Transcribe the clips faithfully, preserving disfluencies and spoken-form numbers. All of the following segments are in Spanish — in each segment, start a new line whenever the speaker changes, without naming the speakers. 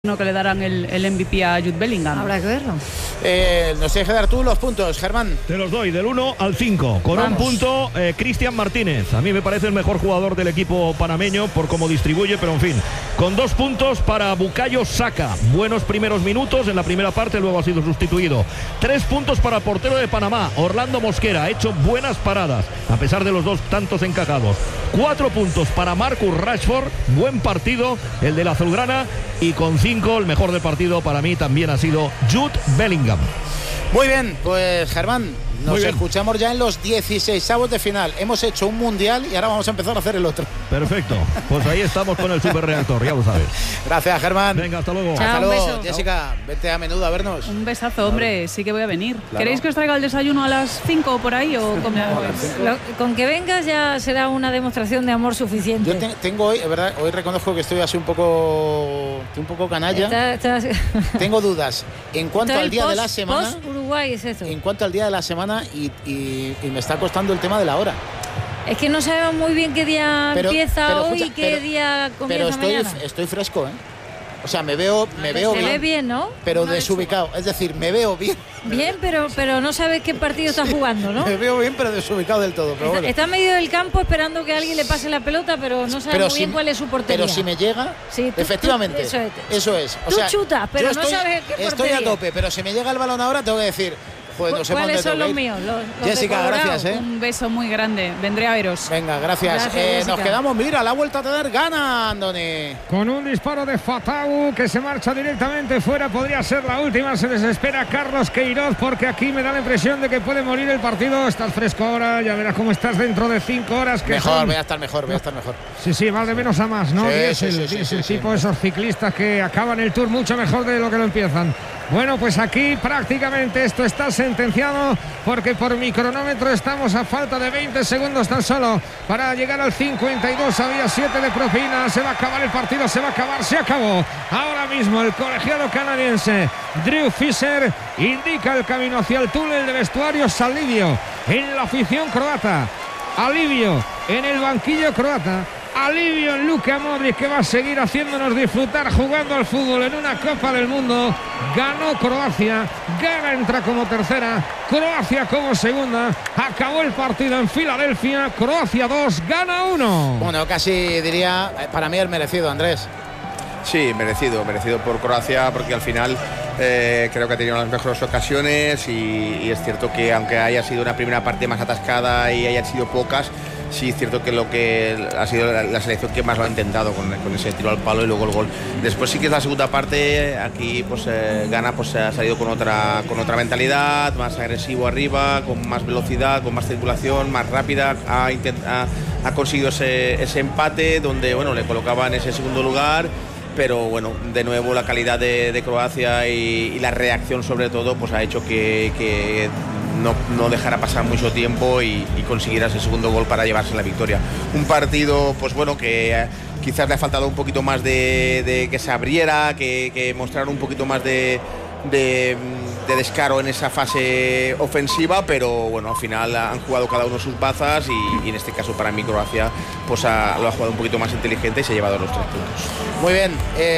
No, que le darán el, el M V P a Jude Bellingham.
Habrá que verlo.
Eh, nos tienes que dar tú los puntos, Germán.
Te los doy del uno al cinco. Con Vamos. un punto, eh, Cristian Martínez. A mí me parece el mejor jugador del equipo panameño por cómo distribuye, pero en fin. Con dos puntos para Bukayo Saka. Buenos primeros minutos en la primera parte, luego ha sido sustituido. Tres puntos para portero de Panamá, Orlando Mosquera. Ha hecho buenas paradas, a pesar de los dos tantos encajados. Cuatro puntos para Marcus Rashford. Buen partido, el de la azulgrana. Y con cinco, el mejor del partido para mí también ha sido Jude Bellingham.
Muy bien, pues Germán, nos escuchamos ya en los dieciseisavos de final. Hemos hecho un mundial y ahora vamos a empezar a hacer el otro.
Perfecto, pues ahí estamos con el superreactor, ya lo sabes.
Gracias, Germán.
Venga, hasta luego.
Chao, hasta luego, Jessica, vete a menudo a vernos.
Un besazo, hombre, sí que voy a venir. Claro. ¿Queréis que os traiga el desayuno a las cinco o por ahí? O con,
Lo, con que vengas ya será una demostración de amor suficiente.
Yo te, tengo hoy, verdad, hoy reconozco que estoy así un poco, un poco canalla. Está, está... Tengo dudas en cuanto al día
post,
de la semana.
Post Uruguay es eso.
En cuanto al día de la semana y, y, y me está costando el tema de la hora.
Es que no sabemos muy bien qué día pero, empieza pero, hoy y qué
pero,
día comienza
pero estoy,
mañana.
estoy fresco, ¿eh? O sea, me veo, me veo
Se
bien.
ve bien, ¿no?
Pero
no
desubicado. Es decir, me veo bien.
Bien, pero, pero no sabes qué partido sí, estás jugando, ¿no?
Me veo bien, pero desubicado del todo. Pero
está,
bueno.
está en medio del campo esperando que alguien le pase la pelota, pero no sabe
pero
muy
si,
bien cuál es su portería.
Pero si me llega,
sí, tú,
efectivamente,
tú, eso es.
Eso es. O
tú
sea,
chutas, pero
estoy,
no sabes qué portería.
Estoy a tope, pero si me llega el balón ahora, tengo que decir... Pues no sé
¿Cuáles son los míos? Los, los
Jessica, gracias, ¿eh?
Un beso muy grande. Vendré a veros.
Venga, gracias.
gracias
eh, nos quedamos, mira, la vuelta a tener gana, Andoni.
Con un disparo de Fatau que se marcha directamente fuera. Podría ser la última. Se desespera Carlos Queiroz porque aquí me da la impresión de que puede morir el partido. Estás fresco ahora, ya verás cómo estás dentro de cinco horas. Que
mejor,
son...
voy a estar mejor, voy a estar mejor.
Sí, sí, va de menos a más, ¿no?
Sí,
Diesel,
sí, sí, sí,
Diesel,
sí,
tipo
sí.
esos ciclistas que acaban el Tour mucho mejor de lo que lo empiezan. Bueno, pues aquí prácticamente esto está sentenciado porque por mi cronómetro estamos a falta de veinte segundos tan solo para llegar al cincuenta y dos. Había siete de propina. Se va a acabar el partido, se va a acabar, se acabó. Ahora mismo el colegiado canadiense Drew Fisher indica el camino hacia el túnel de vestuarios. Alivio en la afición croata, alivio en el banquillo croata, alivio en Luka Modric, que va a seguir haciéndonos disfrutar jugando al fútbol en una Copa del Mundo. Ganó Croacia, Ghana entra como tercera, Croacia como segunda. Acabó el partido en Filadelfia, Croacia dos, Ghana uno.
Bueno, casi diría, para mí es merecido, Andrés.
Sí, merecido, merecido por Croacia, porque al final eh, creo que ha tenido las mejores ocasiones y, y es cierto que aunque haya sido una primera parte más atascada y hayan sido pocas, sí es cierto que lo que ha sido la, la selección que más lo ha intentado con, con ese tiro al palo y luego el gol. Después sí que es la segunda parte, aquí pues eh, Ghana pues ha salido con otra con otra mentalidad, más agresivo arriba, con más velocidad, con más circulación, más rápida, ha, intent, ha, ha conseguido ese, ese empate donde bueno le colocaba en ese segundo lugar. Pero bueno, de nuevo la calidad de, de Croacia y, y la reacción sobre todo pues ha hecho que, que no, no dejara pasar mucho tiempo y, y consiguiera ese segundo gol para llevarse la victoria. Un partido pues bueno que eh, quizás le ha faltado un poquito más de, de que se abriera, que, que mostrara un poquito más de, de, de descaro en esa fase ofensiva, pero bueno, al final han jugado cada uno sus bazas y, y en este caso para mí Croacia pues ha, lo ha jugado un poquito más inteligente y se ha llevado los tres puntos.
Muy bien,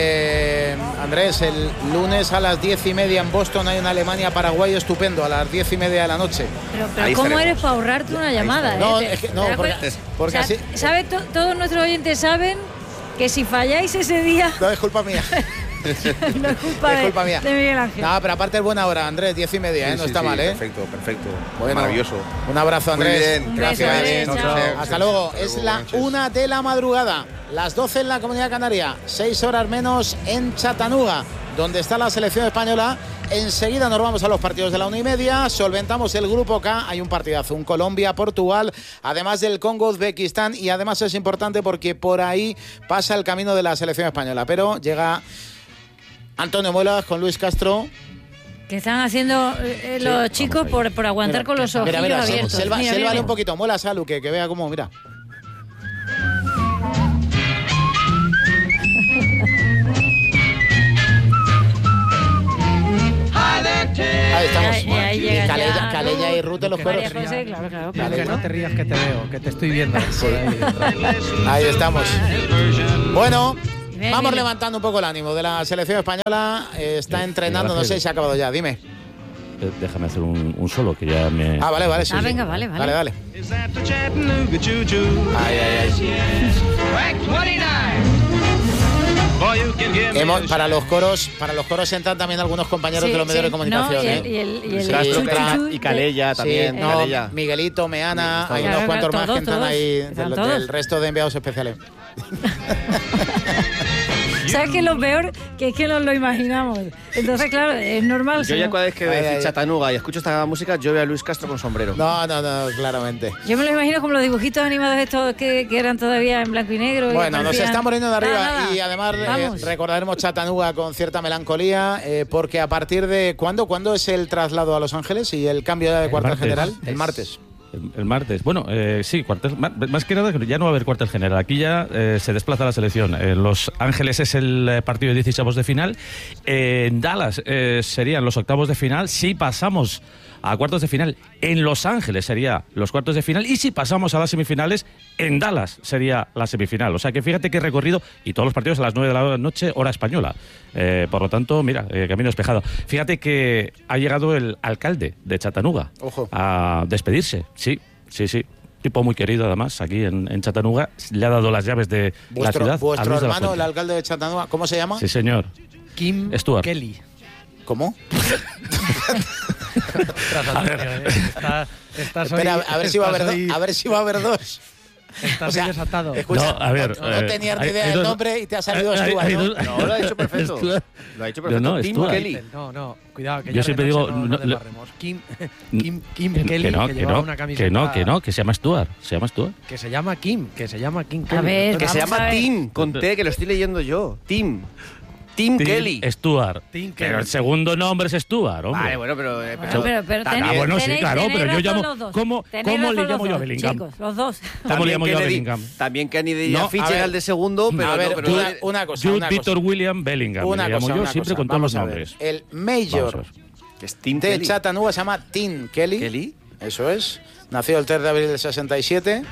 eh, Andrés, el lunes a las diez y media en Boston hay una Alemania-Paraguay estupendo, a las diez y media de la noche.
Pero, pero ¿cómo eres para ahorrarte una llamada?
No,
eh?
es que, no, porque, porque
o sea,
así...
¿sabe? To, todos nuestros oyentes saben que si falláis ese día...
No, es culpa mía.
No es culpa,
es culpa
de,
mía.
de Miguel Ángel.
No, pero aparte es buena hora, Andrés, diez y media,
sí,
¿eh? No
sí,
está
sí,
mal, ¿eh?
Perfecto, perfecto.
Bueno,
maravilloso.
Un abrazo, Andrés.
Muy bien,
un
gracias.
Beso,
Chao.
chao.
Hasta luego. Es la una de la madrugada, las doce en la Comunidad Canaria, seis horas menos en Chattanooga, donde está la selección española. Enseguida nos vamos a los partidos de la una y media. Solventamos el grupo K. Hay un partidazo, un Colombia-Portugal, además del Congo-Uzbekistán, y además es importante porque por ahí pasa el camino de la selección española. Pero llega Antonio Muelas con Luis Castro.
Que están haciendo eh, los sí, chicos por, por aguantar mira, con los ojos abiertos.
Selva, mira, mira, un poquito, Muelas a Luque, que vea cómo, mira. Ahí estamos.
Y ahí, y ahí
Calella, Calella y Ruth de los Perros.
José, claro, claro, claro.
Que no te rías que te veo, que te estoy viendo por ahí.
Ahí estamos. Bueno.
bien,
Vamos
bien.
levantando un poco el ánimo de la selección española. Eh, está
Sí,
entrenando, no
gracias.
sé si ha acabado ya. Dime.
Eh, Déjame hacer un, un solo que ya me.
Ah, vale, vale. Sí,
Ah,
sí.
venga, vale, vale.
Dale, dale. Ay, ay, ay. Hemos, para los coros, para los coros entran también algunos compañeros
Sí,
de los medios
sí.
de comunicación.
No, y
¿eh?
el, y el, y el
Sí,
Castro,
chu,
entra-
chu, chu
y Calella
de-
también.
Sí, no,
Calella.
Miguelito, Meana, hay
Claro,
unos cuantos
claro,
más que
todos,
entran
todos.
ahí
Están
del,
todos.
del resto de enviados especiales.
¿Sabes qué es lo peor? Que es que nos lo imaginamos. Entonces, claro, es normal.
Yo
si
ya
no-
cada vez que
Ay,
decir
ay.
Chattanooga y escucho esta música, yo veo a Luis Castro con sombrero.
No, no, no, claramente.
Yo me lo imagino como los dibujitos animados estos que, que eran todavía en blanco y negro. y
Bueno, nos
parecían-
estamos poniendo de arriba
Nada, nada.
y además eh,
Vamos.
recordaremos Chattanooga con cierta melancolía eh, porque a partir de ¿cuándo? ¿Cuándo es el traslado a Los Ángeles y el cambio ya de cuartel
martes.
general? El martes.
El, el martes. Bueno, eh, sí, cuartel, ma- más que nada que ya no va a haber cuartel general. Aquí ya eh, se desplaza la selección. En Los Ángeles es el eh, partido de dieciséis de final. Eh, en Dallas eh, serían los octavos de final. Si pasamos a cuartos de final, en Los Ángeles sería los cuartos de final. Y si pasamos a las semifinales, en Dallas sería la semifinal. O sea que fíjate qué recorrido. Y todos los partidos a las nueve de la noche, hora española. Eh, por lo tanto, mira, eh, camino despejado. Fíjate que ha llegado el alcalde de Chattanooga
Ojo.
a despedirse. Sí, sí, sí. Tipo muy querido, además, aquí en, en Chattanooga. Le ha dado las llaves de la
Vuestro,
ciudad a
vuestro
Luis de la
hermano, el
Fuente.
alcalde de Chattanooga, ¿cómo se llama?
Sí, señor.
Kim
Stuart.
Kelly.
¿Cómo?
Tras Antonio, ¿eh? Está, estás hoy-
Espera, a ver si va a haber
estás
dos.
hoy-
A ver si va a haber dos.
Estás
O sea,
hoy desatado.
Escucha,
No, a ver,
no, no
eh,
tenías ni
hay-
idea
hay
del
dos-
nombre y te ha salido
hay-
Stuart,
hay
¿no?
dos-
No, lo ha dicho perfecto.
Stuart.
Lo ha dicho
No,
perfecto.
no,
Tim
Stuart.
Kelly.
No, no, cuidado, que
Yo
ya
siempre
de
digo,
noche no,
no,
no
lo-
desbarremos. Kim, Kim, Kim Kelly,
que no,
que,
que
llevaba
no,
una camiseta
que no, que no, que se llama Stuart. Se llama Stuart.
que se llama Kim, que se llama Kim Kelly.
A ver,
Que se
Vamos a
llama
ver.
Tim, con T, que lo estoy leyendo yo. Tim. Tim
Tim
Kelly.
Stuart.
Tim
Pero
Kelly.
el segundo nombre es Stuart, hombre.
Vale, bueno, pero... eh,
Bueno, pero, pero
Ah,
tenéis-
bueno, sí,
tenéis-
claro,
tenéis
pero yo
razón
llamo-
los dos.
¿cómo-
Tenéis
cómo le
razón
llamo
los
yo a
dos,
Bellingham?
Chicos, los dos.
¿Cómo le llamo yo a
Kennedy-
Bellingham?
También Kennedy
No,
Fitch
a ver.
era el de segundo, pero
A ver,
no, pero
una,
no-
una cosa,
Jude
una
Victor
cosa.
William Bellingham.
Una
le llamo
cosa,
yo
una
siempre
cosa.
con todos
Vamos
los
a ver.
nombres.
El
Vamos a
mayor
ver.
que es Tim
de
Kelly.
Chattanooga se llama Tim Kelly.
Kelly.
Eso es. Nació el tres de abril del sesenta y siete.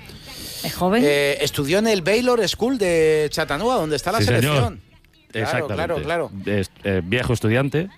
Es joven.
Eh, estudió en el Baylor School de Chattanooga, donde está la
Sí, señor.
selección. Claro,
Exactamente.
claro, claro.
Es, eh, viejo estudiante,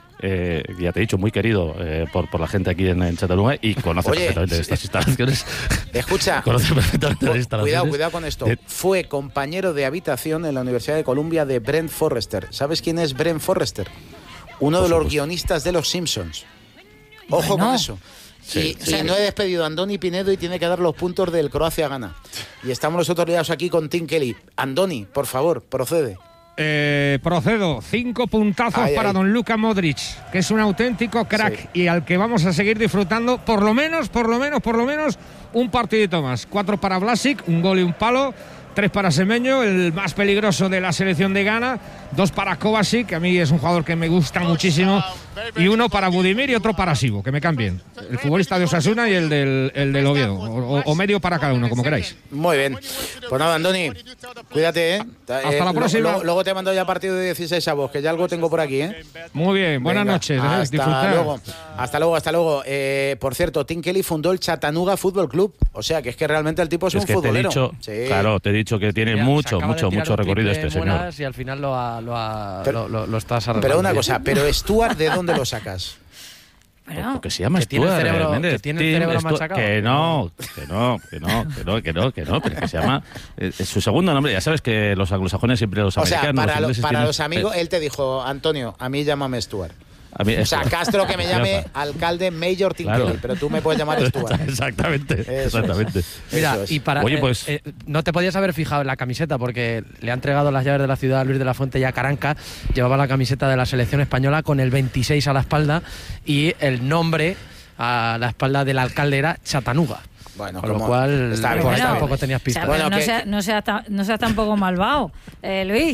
eh, ya te he dicho, muy querido eh, por, por la gente aquí en, en Chattanooga y conoce
Oye,
perfectamente
sí.
estas instalaciones.
Escucha,
conoce perfectamente las instalaciones.
cuidado, cuidado con esto.
de-
Fue compañero de habitación en la Universidad de Columbia de Brent Forrester. ¿Sabes quién es Brent Forrester? Uno
Por
de los
supuesto.
guionistas de Los Simpsons. Ojo
Bueno.
con eso.
Sí,
y,
sí.
y no he despedido a Andoni Pinedo y tiene que dar los puntos del Croacia gana. Y estamos nosotros liados aquí con Tim Kelly. Andoni, por favor, procede.
Eh, procedo, cinco puntazos
Ay,
para
ay.
don Luka Modric, que es un auténtico crack y al que vamos a seguir disfrutando por lo menos, por lo menos, por lo menos un partidito más. Cuatro para Vlasic, un gol y un palo. Tres para Semenyo, el más peligroso de la selección de Ghana. Dos para Kovacic, que a mí es un jugador que me gusta muchísimo. Y uno para Budimir y otro para Sibo, que me cambien. El futbolista de Osasuna y el del, el del Oviedo. O, o- o medio para cada uno, como queráis.
Muy bien. Pues nada, Andoni, cuídate, ¿eh?
Hasta la próxima.
Luego, luego te mando ya partido de dieciséis avos, que ya algo tengo por aquí, ¿eh?
Muy bien, buenas
Venga,
noches. eh,
Hasta
disfrutar.
luego. Hasta luego, hasta luego. Eh, por cierto, Tim Kelly fundó el Chattanooga Fútbol Club. O sea, que es que realmente el tipo es,
Es
un
que te he
futbolero.
dicho,
Sí.
claro, te he dicho que tiene
Mira, se
mucho,
acaba de
mucho,
tirar
mucho
un
recorrido
triple
este
en
señor.
Buenas y al final lo, ha- lo, ha-
Pero-
lo, lo- lo estás arreglando.
Pero una cosa, pero Stuart, ¿de dónde lo sacas?
Bueno,
Porque se llama
que tiene el
Stuart,
cerebro-
eh, Méndez.
que tiene el
Tim
cerebro
Stuart-
machacado.
Que no, que no, que no, que no, que no, que no, pero que se llama eh, es su segundo nombre. Ya sabes que los anglosajones siempre los
O sea,
americanos,
para,
los
lo-
ingleses
para
tienen-
los amigos, él te dijo, Antonio, a mí llámame Stuart.
A mí-
O sea, Castro que me llame alcalde Mayor Tim
Claro.
Kelly, pero tú me puedes llamar Stuart.
Exactamente,
Eso es.
exactamente.
Mira,
Eso es.
y para.
Oye,
eh,
pues-
eh, no te podías haber fijado en la camiseta porque le ha entregado las llaves de la ciudad a Luis de la Fuente y a Caranca. Llevaba la camiseta de la selección española con el veintiséis a la espalda y el nombre a la espalda del alcalde era Chattanooga.
Bueno,
Con lo
como-
cual,
está
por
bien,
ahí
está
tampoco
bien.
tenías
o sea,
pista.
pero
Bueno,
no,
que-
sea, no, sea tan- no seas tampoco malvado, eh, Luis.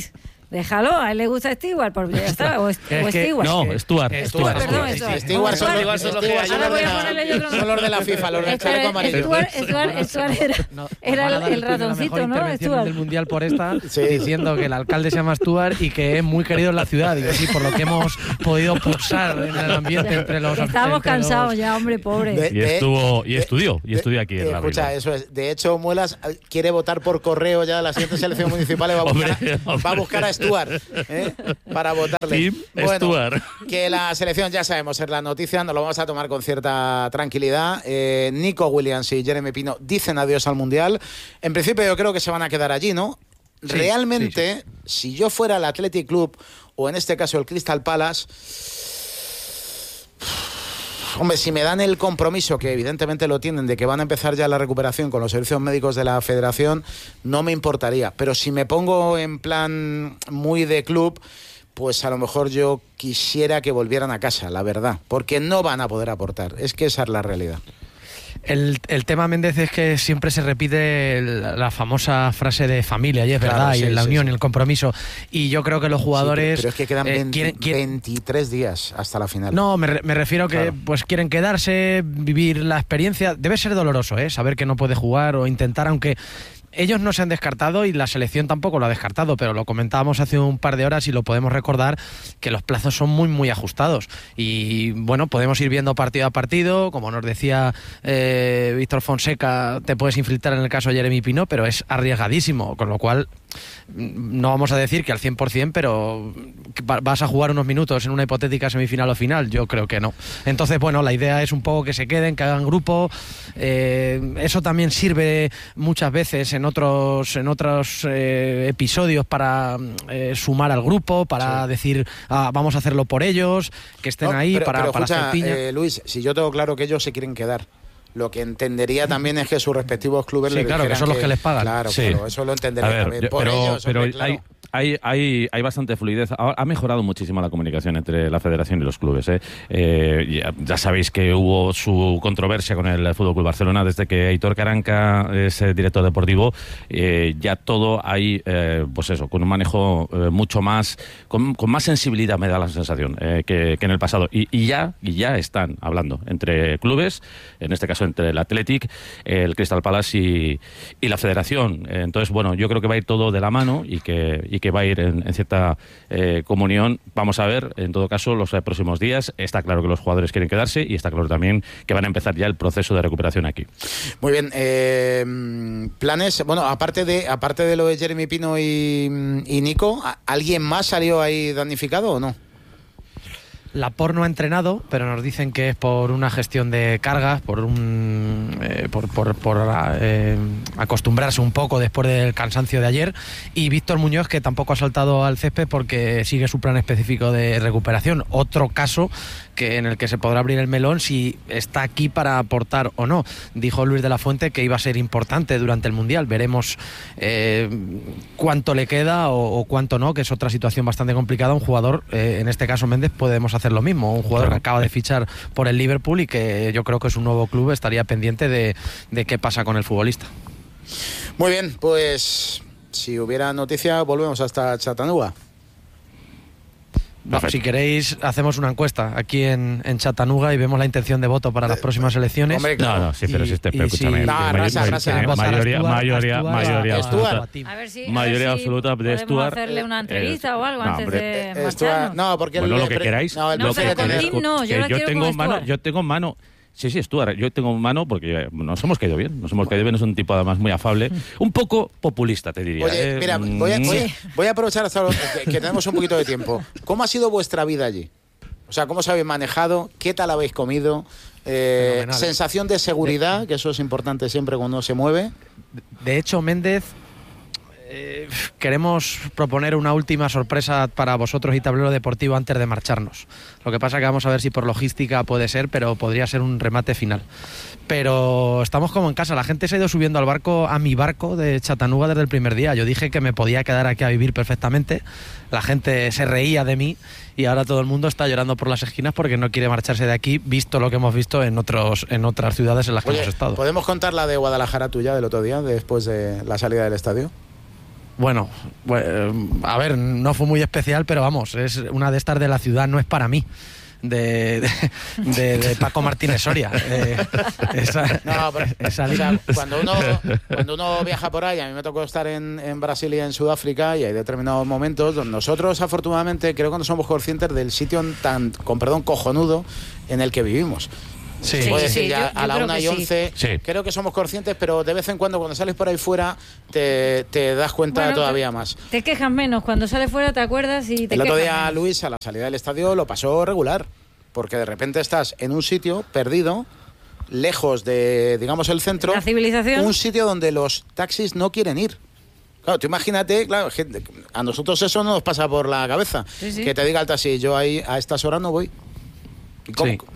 Déjalo, a él le gusta Stewart, porque ya está, o,
Es
o
que-
Stewart.
No, Stuart.
Stuart,
Stuart,
perdón,
Stuart.
Stuart.
Stewart son
Stuart,
los-
Stuart,
Stewart son
ahora
los
voy
de
a
la-
ponerle yo otro
son los de la FIFA, los del
Espera,
chaleco amarillo.
Stuart, Stuart, Stuart era,
No,
era
van a
el,
dar
el
premio a la mejor
ratoncito, ¿no?
intervención
Stuart.
del mundial por esta,
Sí.
diciendo que el alcalde se llama Stuart y que es muy querido en la ciudad. Digo, sí, por lo que hemos podido pulsar en el ambiente entre los.
Estábamos
entre los-
cansados ya, hombre, pobre.
De-
Y estuvo y estudió, y
de-
estudió aquí en
eh,
la
Escucha,
Ribera.
eso es. De hecho, Muelas eh, quiere votar por correo ya a la siguiente selección municipal y va a buscar,
Hombre,
a,
hombre.
va a, buscar a Stuart ¿eh? para votarle.
Team Stuart.
Que la selección, ya sabemos, es la noticia, nos lo vamos a tomar con cierta tranquilidad. Eh, Nico Williams y Jeremy Pino dicen adiós al Mundial. En principio yo creo que se van a quedar allí, ¿no?
Sí,
Realmente, si yo fuera el Athletic Club, o en este caso el Crystal Palace, hombre, si me dan el compromiso, que evidentemente lo tienen, de que van a empezar ya la recuperación con los servicios médicos de la federación, no me importaría. Pero si me pongo en plan muy de club, pues a lo mejor yo quisiera que volvieran a casa, la verdad, porque no van a poder aportar. Es que esa es la realidad.
El, el tema, Méndez, es que siempre se repite el- la famosa frase de familia, y es
Claro,
verdad,
sí,
y en la
sí,
unión,
sí.
y el compromiso. Y yo creo que los jugadores.
Sí, pero, pero es que quedan
eh,
veinte,
quieren- quieren-
veintitrés días hasta la final.
No, me, re- me refiero a que
Claro.
pues quieren quedarse, vivir la experiencia. Debe ser doloroso, ¿eh? Saber que no puede jugar o intentar, aunque ellos no se han descartado y la selección tampoco lo ha descartado, pero lo comentábamos hace un par de horas y lo podemos recordar, que los plazos son muy, muy ajustados. Y bueno, podemos ir viendo partido a partido, como nos decía eh, Víctor Fonseca, te puedes infiltrar en el caso de Jeremy Pino, pero es arriesgadísimo, con lo cual no vamos a decir que al cien por ciento, pero va- vas a jugar unos minutos en una hipotética semifinal o final, yo creo que no. Entonces, bueno, la idea es un poco que se queden, que hagan grupo. Eh, eso también sirve muchas veces en otros en otros eh, episodios para eh, sumar al grupo, para
Sí.
decir, ah, vamos a hacerlo por ellos, que estén
No,
ahí
pero,
para,
pero
para
escucha,
hacer piña.
eh, Luis, si yo tengo claro que ellos se quieren quedar, lo que entendería también es que sus respectivos clubes
Sí,
les
claro, que
dijeran
son los que les pagan.
Claro,
Sí.
claro, eso lo entendería
A ver,
también.
yo-
Por
pero,
ellos,
pero
hombre, claro.
hay, hay, hay, hay bastante fluidez. Ha, ha mejorado muchísimo la comunicación entre la federación y los clubes. ¿eh? Eh, ya, ya sabéis que hubo su controversia con el Fútbol Club Barcelona desde que Aitor Caranca es eh, director deportivo. Eh, ya todo hay, eh, pues eso, con un manejo eh, mucho más, con, con más sensibilidad, me da la sensación, eh, que, que en el pasado. Y, y ya, y ya están hablando entre clubes, en este caso entre el Athletic, el Crystal Palace y, y la federación. Eh, entonces, bueno, yo creo que va a ir todo de la mano y que, y que va a ir en, en cierta eh, comunión. Vamos a ver, en todo caso, los eh, próximos días. Está claro que los jugadores quieren quedarse y está claro también que van a empezar ya el proceso de recuperación aquí.
Muy bien, eh, planes, bueno, aparte de aparte de lo de Jeremy Pino y, y Nico, ¿alguien más salió ahí damnificado o no?
La porno ha entrenado, pero nos dicen que es por una gestión de cargas, por un eh, por, por, por eh, acostumbrarse un poco después del cansancio de ayer. Y Víctor Muñoz, que tampoco ha saltado al césped porque sigue su plan específico de recuperación. Otro caso que en el que se podrá abrir el melón si está aquí para aportar o no. Dijo Luis de la Fuente que iba a ser importante durante el Mundial. Veremos eh, cuánto le queda o, o cuánto no, que es otra situación bastante complicada. Un jugador, eh, en este caso Méndez, podemos hacer lo mismo. Un jugador
Claro.
que acaba de fichar por el Liverpool y que yo creo que es un nuevo club, estaría pendiente de, de qué pasa con el futbolista.
Muy bien, pues si hubiera noticia, volvemos hasta Chattanooga.
No, si queréis, hacemos una encuesta aquí en, en Chattanooga y vemos la intención de voto para las próximas elecciones.
Hombre,
No, no, sí, pero
Y-
si este,
y
pero escúchame.
si-
No,
may-
arrasa,
may-
arrasa.
may-
Votar a
mayoría,
Stuart,
mayoría,
a Stuart,
mayoría,
a Stuart.
absoluta.
A ver si, a
Mayoría
ver si
absoluta de
podemos
Stuart.
hacerle una
Eh,
entrevista o algo
no,
antes
hombre.
de
Eh,
marcharnos.
Stuart, no, porque
Bueno,
el-
lo que queráis.
No, el
No,
lo
pero
que
con
tener-
Tim no, yo
que
la
yo
quiero
tengo
con
mano,
Stuart.
yo tengo mano. Sí, sí, Stuart, yo tengo mano porque nos hemos caído bien, nos hemos caído bien, es un tipo además muy afable, un poco populista, te diría.
Oye,
¿eh?
mira,
Mm,
voy a, voy, voy a aprovechar hasta lo- que, que tenemos un poquito de tiempo. ¿Cómo ha sido vuestra vida allí? O sea, ¿cómo os habéis manejado? ¿Qué tal habéis comido? Eh,
Fenomenal.
sensación de seguridad, que eso es importante siempre cuando uno se mueve.
De hecho, Méndez, eh, queremos proponer una última sorpresa para vosotros y Tablero Deportivo antes de marcharnos. Lo que pasa que vamos a ver si por logística puede ser, pero podría ser un remate final. Pero estamos como en casa, la gente se ha ido subiendo al barco, a mi barco de Chattanooga desde el primer día. Yo dije que me podía quedar aquí a vivir perfectamente, la gente se reía de mí y ahora todo el mundo está llorando por las esquinas porque no quiere marcharse de aquí, visto lo que hemos visto en otros en otras ciudades en las que
Oye,
hemos estado.
¿podemos contar la de Guadalajara tuya del otro día, después de la salida del estadio?
Bueno, a ver, no fue muy especial, pero vamos, es una de estas de la ciudad, no es para mí. De, de, de, de Paco Martínez Soria. Eh, esa,
no, pero,
esa
o sea, cuando, uno, cuando uno viaja por ahí, a mí me tocó estar en, en Brasil y en Sudáfrica, y hay determinados momentos donde nosotros, afortunadamente, creo que no somos conscientes del sitio tan, con perdón, cojonudo en el que vivimos.
Sí,
Puedo
sí,
decir,
sí,
ya
yo-
a
yo
la
creo
una
que
y
sí.
once,
Sí.
creo que somos conscientes, pero de vez en cuando, cuando sales por ahí fuera, te, te das cuenta
Bueno,
todavía
te-
más.
Te quejas menos. Cuando sales fuera te acuerdas y te
El otro
quejas
día,
menos.
Luis, a la salida del estadio lo pasó regular, porque de repente estás en un sitio perdido, lejos de, digamos, el centro,
La civilización.
un sitio donde los taxis no quieren ir. Claro, tú imagínate, claro, gente, a nosotros eso no nos pasa por la cabeza,
Sí, sí.
que te diga el taxi, yo ahí a estas horas no voy. ¿Y cómo?
Sí.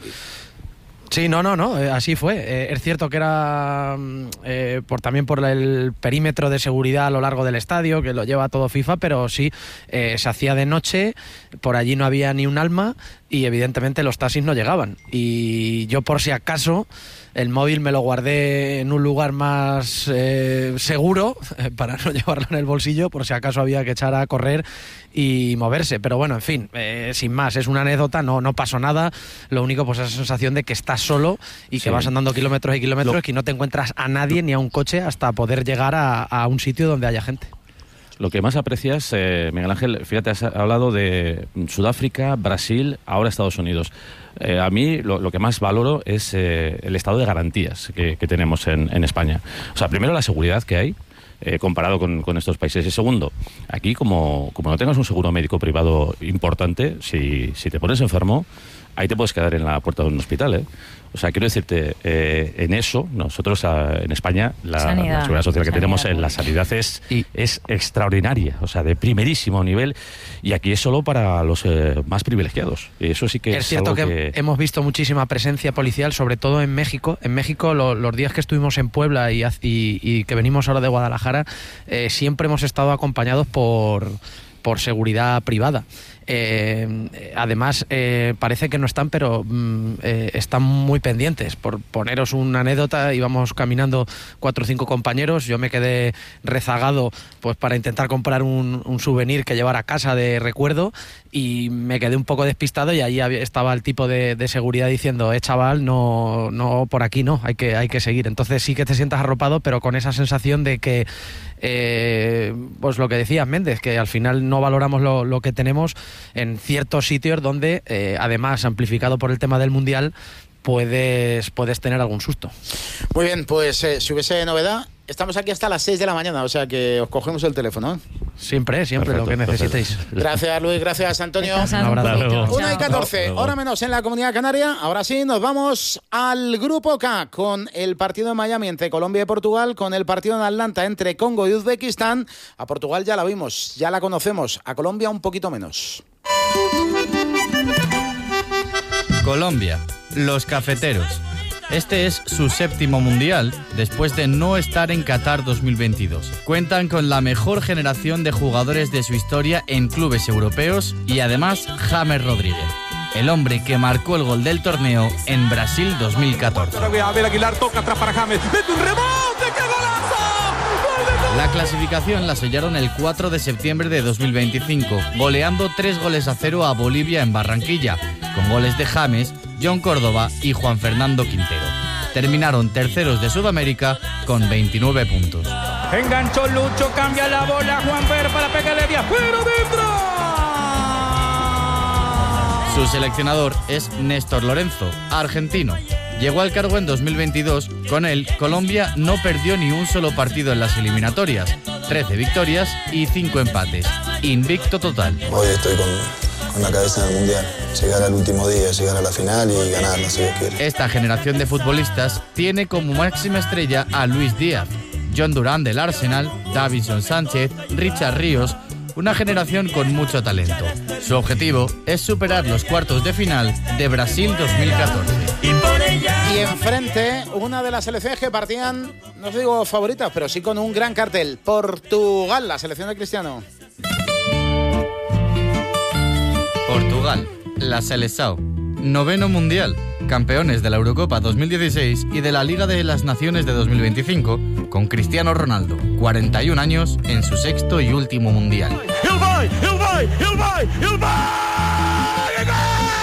Sí, no, no, no, eh, así fue. Eh, es cierto que era mm, eh, por también por el perímetro de seguridad a lo largo del estadio, que lo lleva todo FIFA, pero sí, eh, se hacía de noche, por allí no había ni un alma y evidentemente los taxis no llegaban. Y yo por si acaso el móvil me lo guardé en un lugar más eh, seguro eh, para no llevarlo en el bolsillo, por si acaso había que echar a correr y moverse. Pero bueno, en fin, eh, sin más, es una anécdota, no, no pasó nada. Lo único, pues, es esa sensación de que estás solo y que
Sí.
vas andando kilómetros y kilómetros
Lo-
y que no te encuentras a nadie ni a un coche hasta poder llegar a, a un sitio donde haya gente.
Lo que más aprecias, eh, Miguel Ángel, fíjate, has hablado de Sudáfrica, Brasil, ahora Estados Unidos. Eh, a mí lo, lo que más valoro es eh, el estado de garantías que, que tenemos en, en España. O sea, primero la seguridad que hay, eh, comparado con, con estos países. Y segundo, aquí como, como no tengas un seguro médico privado importante, si, si te pones enfermo, ahí te puedes quedar en la puerta de un hospital, ¿eh? O sea, quiero decirte, eh, en eso, nosotros ah, en España, la,
Sanidad,
la seguridad social que
sanidad
tenemos en la
pública.
sanidad es,
Y-
es extraordinaria, o sea, de primerísimo nivel, y aquí es solo para los eh, más privilegiados. Y eso sí que es,
Es cierto
algo
que,
que...
hemos visto muchísima presencia policial, sobre todo en México. En México, lo- los días que estuvimos en Puebla y, haz- y- y que venimos ahora de Guadalajara, eh, siempre hemos estado acompañados por, por seguridad privada. Eh, además, eh, parece que no están, pero mm, eh, están muy pendientes. Por poneros una anécdota, íbamos caminando cuatro o cinco compañeros, yo me quedé rezagado pues para intentar comprar un, un souvenir que llevar a casa de recuerdo y me quedé un poco despistado y ahí había- estaba el tipo de, de seguridad diciendo, eh chaval, no, no por aquí no, hay que, hay que seguir. Entonces sí que te sientas arropado, pero con esa sensación de que eh, pues lo que decía Méndez, que al final no valoramos lo, lo que tenemos en ciertos sitios donde, eh, además, amplificado por el tema del Mundial, puedes, puedes tener algún susto.
Muy bien, pues eh, si hubiese novedad, estamos aquí hasta las seis de la mañana, o sea que os cogemos el teléfono, ¿eh?
Siempre, siempre
Perfecto,
lo que necesitéis.
Gracias, Luis, gracias, Antonio.
Descansad un
Un abrazo.
poquito.
Hasta
Una y
Chao.
catorce,
Chao.
hora menos en la Comunidad Canaria. Ahora sí, nos vamos al Grupo K con el partido en Miami entre Colombia y Portugal, con el partido en Atlanta entre Congo y Uzbekistán. A Portugal ya la vimos, ya la conocemos, a Colombia un poquito menos.
Colombia, los cafeteros. Este es su séptimo mundial, después de no estar en Qatar dos mil veintidós. Cuentan con la mejor generación de jugadores de su historia en clubes europeos y además James Rodríguez, el hombre que marcó el gol del torneo en Brasil dos mil catorce.
Abel Aguilar toca atrás para James. ¡Mete un rebote! ¡Qué golazo!
La clasificación la sellaron el cuatro de septiembre de dos mil veinticinco, goleando tres goles a cero a Bolivia en Barranquilla, con goles de James, John Córdoba y Juan Fernando Quintero. Terminaron terceros de Sudamérica con veintinueve puntos.
Enganchó Lucho, cambia la bola. Juan Fer para pegarle de afuera, dentro.
Su seleccionador es Néstor Lorenzo, argentino. Llegó al cargo en dos mil veintidós. Con él, Colombia no perdió ni un solo partido en las eliminatorias. trece victorias y cinco empates. Invicto total.
Hoy estoy con, con la cabeza en el Mundial. Llegar al último día, llegar a la final y ganarla si Dios quiere.
Esta generación de futbolistas tiene como máxima estrella a Luis Díaz, John Durán del Arsenal, Davinson Sánchez, Richard Ríos, una generación con mucho talento. Su objetivo es superar los cuartos de final de Brasil dos mil catorce.
Y enfrente, una de las selecciones que partían, no os digo favoritas, pero sí con un gran cartel. Portugal, la selección de Cristiano.
Portugal, la Seleção, noveno mundial. campeones de la Eurocopa dos mil dieciséis y de la Liga de las Naciones de dos mil veinticinco, con Cristiano Ronaldo, cuarenta y un años, en su sexto y último Mundial.
¡El vai! ¡El vai! ¡El vai! ¡El vai!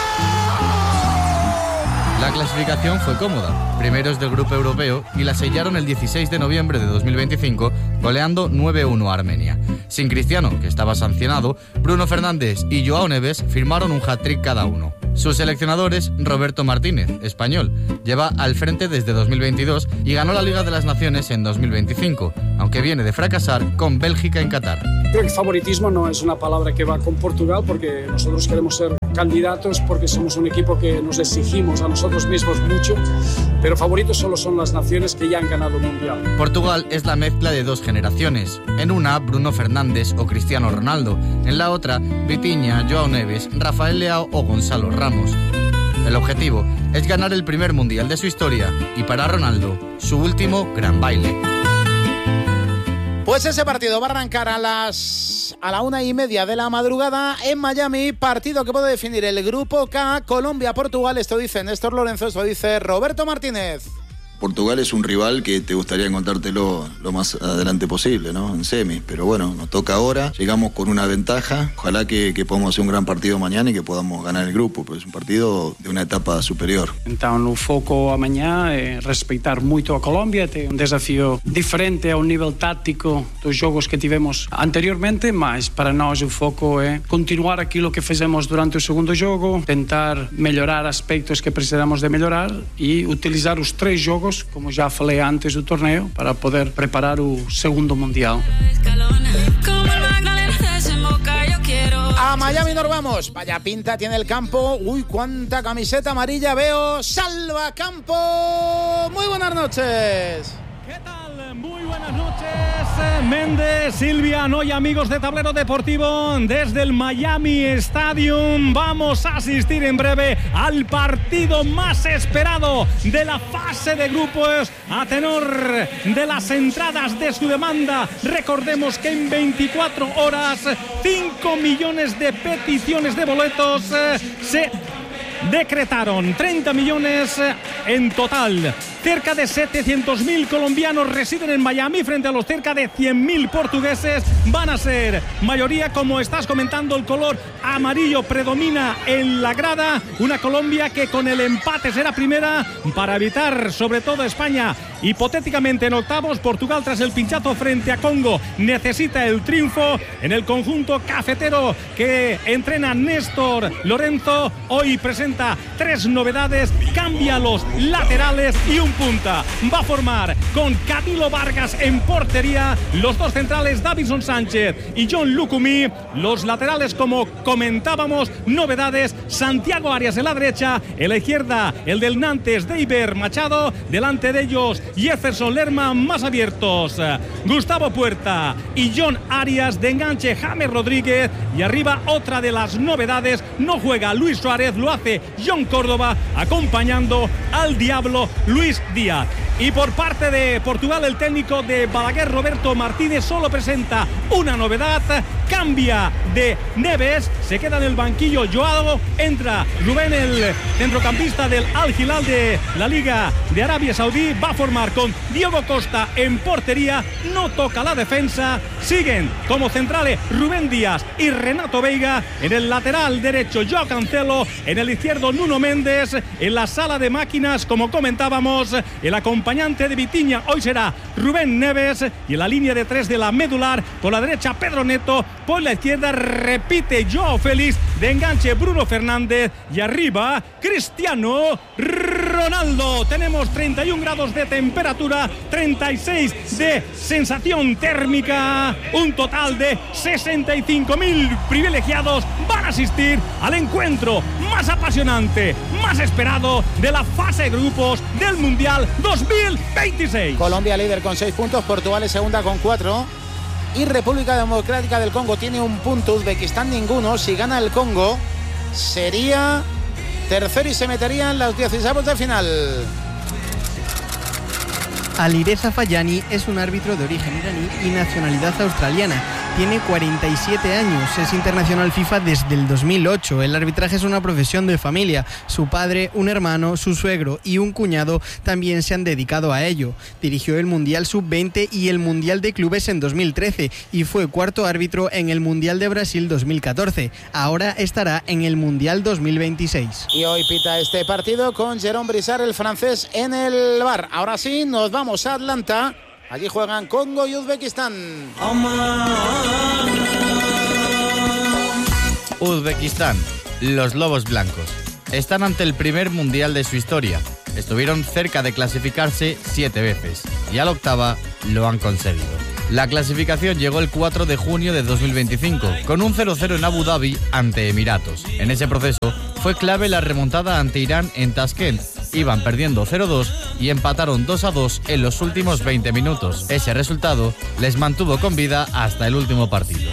La clasificación fue cómoda, primeros del grupo europeo, y la sellaron el dieciséis de noviembre de dos mil veinticinco, goleando nueve uno a Armenia. Sin Cristiano, que estaba sancionado, Bruno Fernández y Joao Neves firmaron un hat-trick cada uno. Su seleccionador es Roberto Martínez, español. Lleva al frente desde dos mil veintidós y ganó la Liga de las Naciones en dos mil veinticinco, aunque viene de fracasar con Bélgica en Qatar.
Creo que favoritismo no es una palabra que va con Portugal, porque nosotros queremos ser candidatos, porque somos un equipo que nos exigimos a nosotros mismos mucho, pero favoritos solo son las naciones que ya han ganado el Mundial.
Portugal es la mezcla de dos generaciones. En una, Bruno Fernández o Cristiano Ronaldo. En la otra, Vitinha, Joao Neves, Rafael Leao o Gonzalo Ramos. El objetivo es ganar el primer Mundial de su historia y, para Ronaldo, su último gran baile.
Pues ese partido va a arrancar a las a la una y media de la madrugada en Miami, partido que puede definir el grupo K, Colombia-Portugal. Esto dice Néstor Lorenzo, esto dice Roberto Martínez.
Portugal es un rival que te gustaría encontrártelo lo más adelante posible, ¿no? En semis, pero bueno, nos toca ahora, llegamos con una ventaja, ojalá que, que podamos hacer un gran partido mañana y que podamos ganar el grupo, pero es un partido de una etapa superior.
Então o foco amanhã é respeitar muito a Colômbia, tem um desafio diferente ao nível tático dos jogos que tivemos anteriormente, mas para nós o foco é continuar aquilo que fizemos durante o segundo jogo, tentar melhorar aspectos que precisamos de melhorar e utilizar os três jogos, como ya falei antes do torneo, para poder preparar o segundo mundial.
A Miami nos vamos. Vaya pinta tiene el campo. Uy, cuánta camiseta amarilla veo. Salva Campo. Muy buenas noches.
¿Qué tal? Muy buenas noches, Méndez, Silvia, Noy, amigos de Tablero Deportivo. Desde el Miami Stadium vamos a asistir en breve al partido más esperado de la fase de grupos a tenor de las entradas de su demanda. Recordemos que en veinticuatro horas cinco millones de peticiones de boletos eh, se decretaron, treinta millones en total. Cerca de setecientos mil colombianos residen en Miami frente a los cerca de cien mil portugueses. Van a ser mayoría, como estás comentando, el color amarillo predomina en la grada. Una Colombia que con el empate será primera para evitar sobre todo España hipotéticamente en octavos. Portugal, tras el pinchazo frente a Congo, necesita el triunfo. En el conjunto cafetero que entrena Néstor Lorenzo, hoy presenta tres novedades, cambia los laterales y un punta. Va a formar con Camilo Vargas en portería, los dos centrales Davinson Sánchez y John Lucumí, los laterales, como comentábamos, novedades, Santiago Arias en la derecha, en la izquierda el del Nantes Deiber Machado, delante de ellos Jefferson Lerma, más abiertos Gustavo Puerta y John Arias, de enganche James Rodríguez, y arriba otra de las novedades, no juega Luis Suárez, lo hace John Córdoba acompañando al Diablo Luis Díaz. Y por parte de Portugal, el técnico de Balaguer, Roberto Martínez, solo presenta una novedad, cambia de Neves, se queda en el banquillo Joao, entra Rubén, el centrocampista del Al Hilal de la Liga de Arabia Saudí, va a formar con Diego Costa en portería, no toca la defensa, siguen como centrales Rubén Díaz y Renato Veiga, en el lateral derecho Joao Cancelo, en el izquierdo Nuno Méndez, en la sala de máquinas, como comentábamos, el acompañante de Vitinha hoy será Rubén Neves, y en la línea de tres de la medular, por la derecha Pedro Neto, por la izquierda repite Joao Félix, de enganche Bruno Fernández y arriba Cristiano Ronaldo. Tenemos treinta y un grados de temperatura, treinta y seis de sensación térmica, un total de sesenta y cinco mil privilegiados van a asistir al encuentro más apasionante, más esperado de la fase de grupos del Mundial dos mil veintiséis.
Colombia líder con seis puntos, Portugal es segunda con cuatro y República Democrática del Congo tiene un punto, Uzbekistán ninguno. Si gana el Congo sería tercero y se metería en los dieciseis de final.
Alireza Fayani es un árbitro de origen iraní y nacionalidad australiana. tiene cuarenta y siete años, es internacional FIFA desde el dos mil ocho. El arbitraje es una profesión de familia. Su padre, un hermano, su suegro y un cuñado también se han dedicado a ello. Dirigió el Mundial sub veinte y el Mundial de Clubes en dos mil trece y fue cuarto árbitro en el Mundial de Brasil dos mil catorce. Ahora estará en el Mundial dos mil veintiséis.
Y hoy pita este partido con Jérôme Brissard, el francés, en el bar. Ahora sí, nos vamos a Atlanta. Allí juegan Congo y Uzbekistán.
Uzbekistán, los Lobos Blancos, están ante el primer mundial de su historia. Estuvieron cerca de clasificarse siete veces y a la octava lo han conseguido. La clasificación llegó el cuatro de junio de dos mil veinticinco, con un cero cero en Abu Dhabi ante Emiratos. En ese proceso fue clave la remontada ante Irán en Tashkent. Iban perdiendo cero dos y empataron dos a dos en los últimos veinte minutos. Ese resultado les mantuvo con vida hasta el último partido.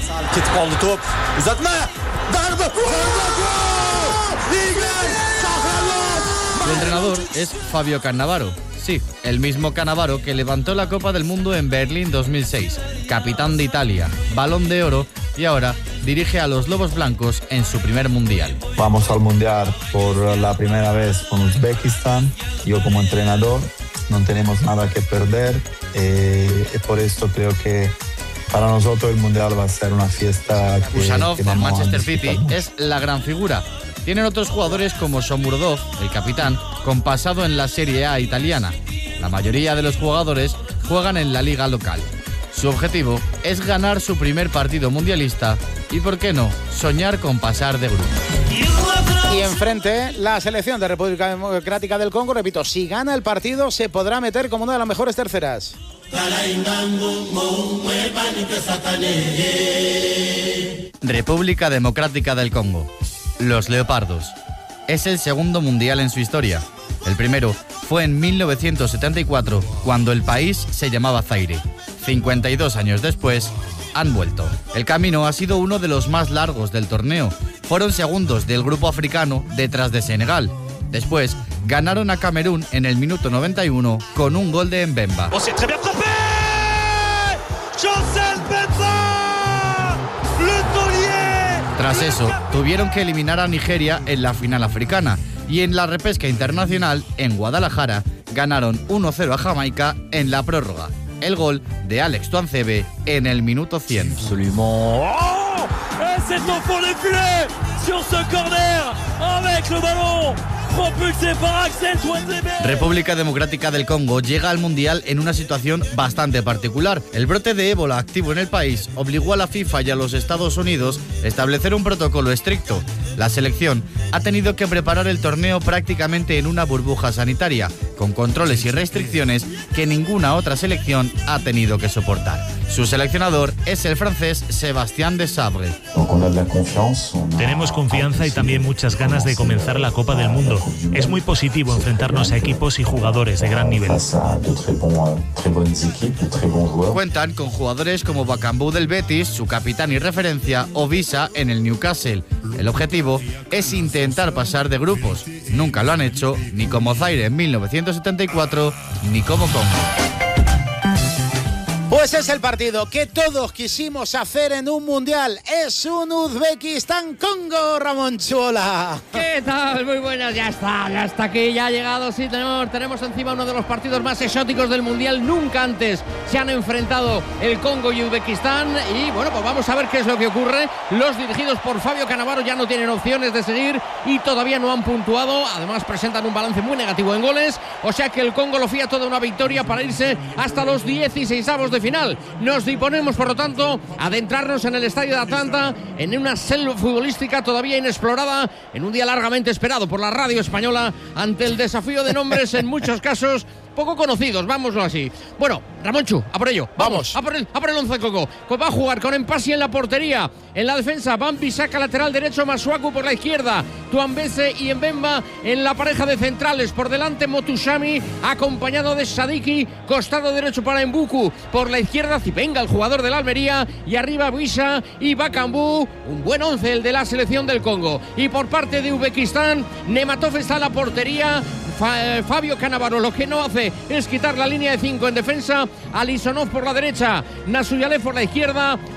Su entrenador es Fabio Cannavaro. Sí, el mismo Cannavaro que levantó la Copa del Mundo en Berlín dos mil seis, capitán de Italia, Balón de Oro y ahora dirige a los Lobos Blancos en su primer Mundial.
Vamos al Mundial por la primera vez con Uzbekistán. Yo como entrenador no tenemos nada que perder eh, y por esto creo que para nosotros el Mundial va a ser una fiesta que,
Kusanov
que
del
vamos
Manchester
a disfrutar
City
mucho.
es la gran figura. Tienen otros jugadores como Shomurodov, el capitán, con pasado en la Serie A italiana. La mayoría de los jugadores juegan en la liga local. Su objetivo es ganar su primer partido mundialista y, ¿por qué no?, soñar con pasar de grupo.
Y enfrente, la selección de República Democrática del Congo. Repito, si gana el partido, se podrá meter como una de las mejores terceras.
República Democrática del Congo. Los Leopardos. Es el segundo mundial en su historia. El primero fue en mil novecientos setenta y cuatro, cuando el país se llamaba Zaire. cincuenta y dos años después, han vuelto. El camino ha sido uno de los más largos del torneo. Fueron segundos del grupo africano detrás de Senegal. Después, ganaron a Camerún en el minuto noventa y uno con un gol de Mbemba. Tras eso, tuvieron que eliminar a Nigeria en la final africana y en la repesca internacional, en Guadalajara, ganaron uno cero a Jamaica en la prórroga. El gol de Alex Tuanzebe en el minuto cien.
C'est au fond des filets sur ce corner avec le ballon propulsé par Axel Tuanzebe.
República Democrática del Congo llega al Mundial en una situación bastante particular. El brote de ébola activo en el país obligó a la FIFA y a los Estados Unidos a establecer un protocolo estricto. La selección ha tenido que preparar el torneo prácticamente en una burbuja sanitaria, con controles y restricciones que ninguna otra selección ha tenido que soportar. Su seleccionador es el francés Sébastien Desabre.
Tenemos confianza y también muchas ganas de comenzar la Copa del Mundo. Es muy positivo enfrentarnos a equipos y jugadores de gran nivel.
Cuentan con jugadores como Bakambu del Betis, su capitán y referencia, o Visa en el Newcastle. El objetivo es intentar pasar de grupos. Nunca lo han hecho, ni como Zaire en mil novecientos setenta y cuatro, ni como Congo.
Pues es el partido que todos quisimos hacer en un mundial. Es un Uzbekistán-Congo, Ramón Chuola.
¿Qué tal? Muy buenas, ya está, ya está aquí, ya ha llegado. Sí, tenemos, tenemos encima uno de los partidos más exóticos del mundial. Nunca antes se han enfrentado el Congo y Uzbekistán. Y bueno, pues vamos a ver qué es lo que ocurre. Los dirigidos por Fabio Cannavaro ya no tienen opciones de seguir y todavía no han puntuado. Además, presentan un balance muy negativo en goles. O sea que el Congo lo fía toda una victoria para irse hasta los dieciseisavos de final. Nos disponemos, por lo tanto, a adentrarnos en el estadio de Atlanta, en una selva futbolística todavía inexplorada, en un día largamente esperado por la radio española, ante el desafío de nombres en muchos casos poco conocidos, vámoslo así. Bueno, Ramonchu, a por ello, vamos, vamos. A, por el, a por el once Coco. Pues va a jugar con Empasi en la portería, en la defensa, Bambi saca lateral derecho, Masuaku por la izquierda, Tuanbese y Mbemba en la pareja de centrales, por delante Motushami, acompañado de Sadiki, costado derecho para Mbuku, por la izquierda Zipenga, el jugador del Almería, y arriba Buisha y Bakambu, un buen once el de la selección del Congo. Y por parte de Uzbekistán, Nematov está en la portería, Fabio Cannavaro lo que no hace es quitar la línea de cinco en defensa, Alisonov por la derecha, Nasuyalev por la izquierda,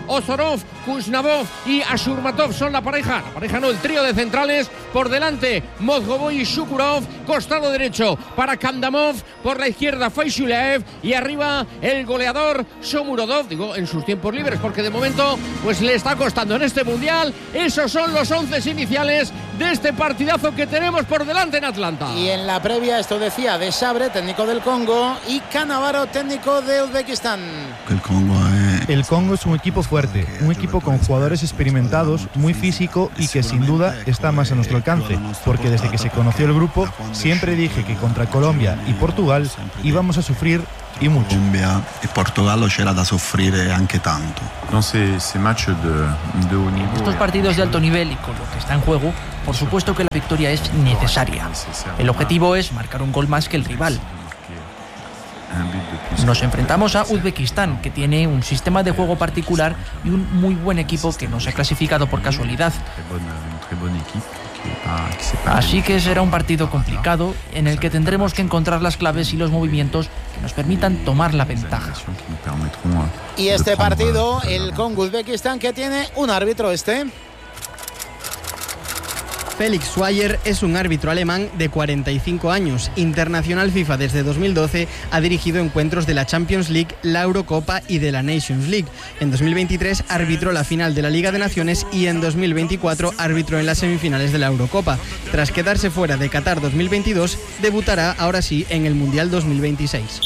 Ozorov, Kuznavov y Ashurmatov son la pareja. La pareja no, el trío de centrales. Por delante, Mozgovoy y Shukurov. Costado derecho para Kandamov. Por la izquierda, Faishulev. Y arriba, el goleador Shomurodov. Digo, en sus tiempos libres, porque de momento pues le está costando en este mundial. Esos son los once iniciales de este partidazo que tenemos por delante en Atlanta.
Y en la previa, esto decía de Sabre, técnico del Congo, y Cannavaro, técnico de Uzbekistán.
El Congo, es... el Congo es un equipo fuerte, un equipo con jugadores experimentados, muy físico y que sin duda está más a nuestro alcance, porque desde que se conoció el grupo siempre dije que contra Colombia y Portugal íbamos a sufrir y mucho.
Colombia y Portugal c'era da soffrire anche tanto.
Estos partidos de alto nivel y con lo que está en juego, por supuesto que la victoria es necesaria. El objetivo es marcar un gol más que el rival. Nos enfrentamos a Uzbekistán, que tiene un sistema de juego particular y un muy buen equipo que no se ha clasificado por casualidad. Así que será un partido complicado en el que tendremos que encontrar las claves y los movimientos que nos permitan tomar la ventaja.
Y este partido, el Congo-Uzbekistán, que tiene un árbitro este.
Felix Schweier es un árbitro alemán de cuarenta y cinco años, internacional FIFA desde dos mil doce, ha dirigido encuentros de la Champions League, la Eurocopa y de la Nations League. En dos mil veintitrés arbitró la final de la Liga de Naciones y en dos mil veinticuatro arbitró en las semifinales de la Eurocopa. Tras quedarse fuera de Qatar dos mil veintidós, debutará ahora sí en el Mundial dos mil veintiséis.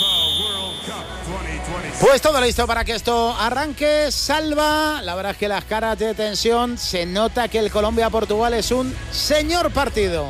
Pues todo listo para que esto arranque. Salva, la verdad es que las caras de tensión, se nota que el Colombia-Portugal es un señor partido.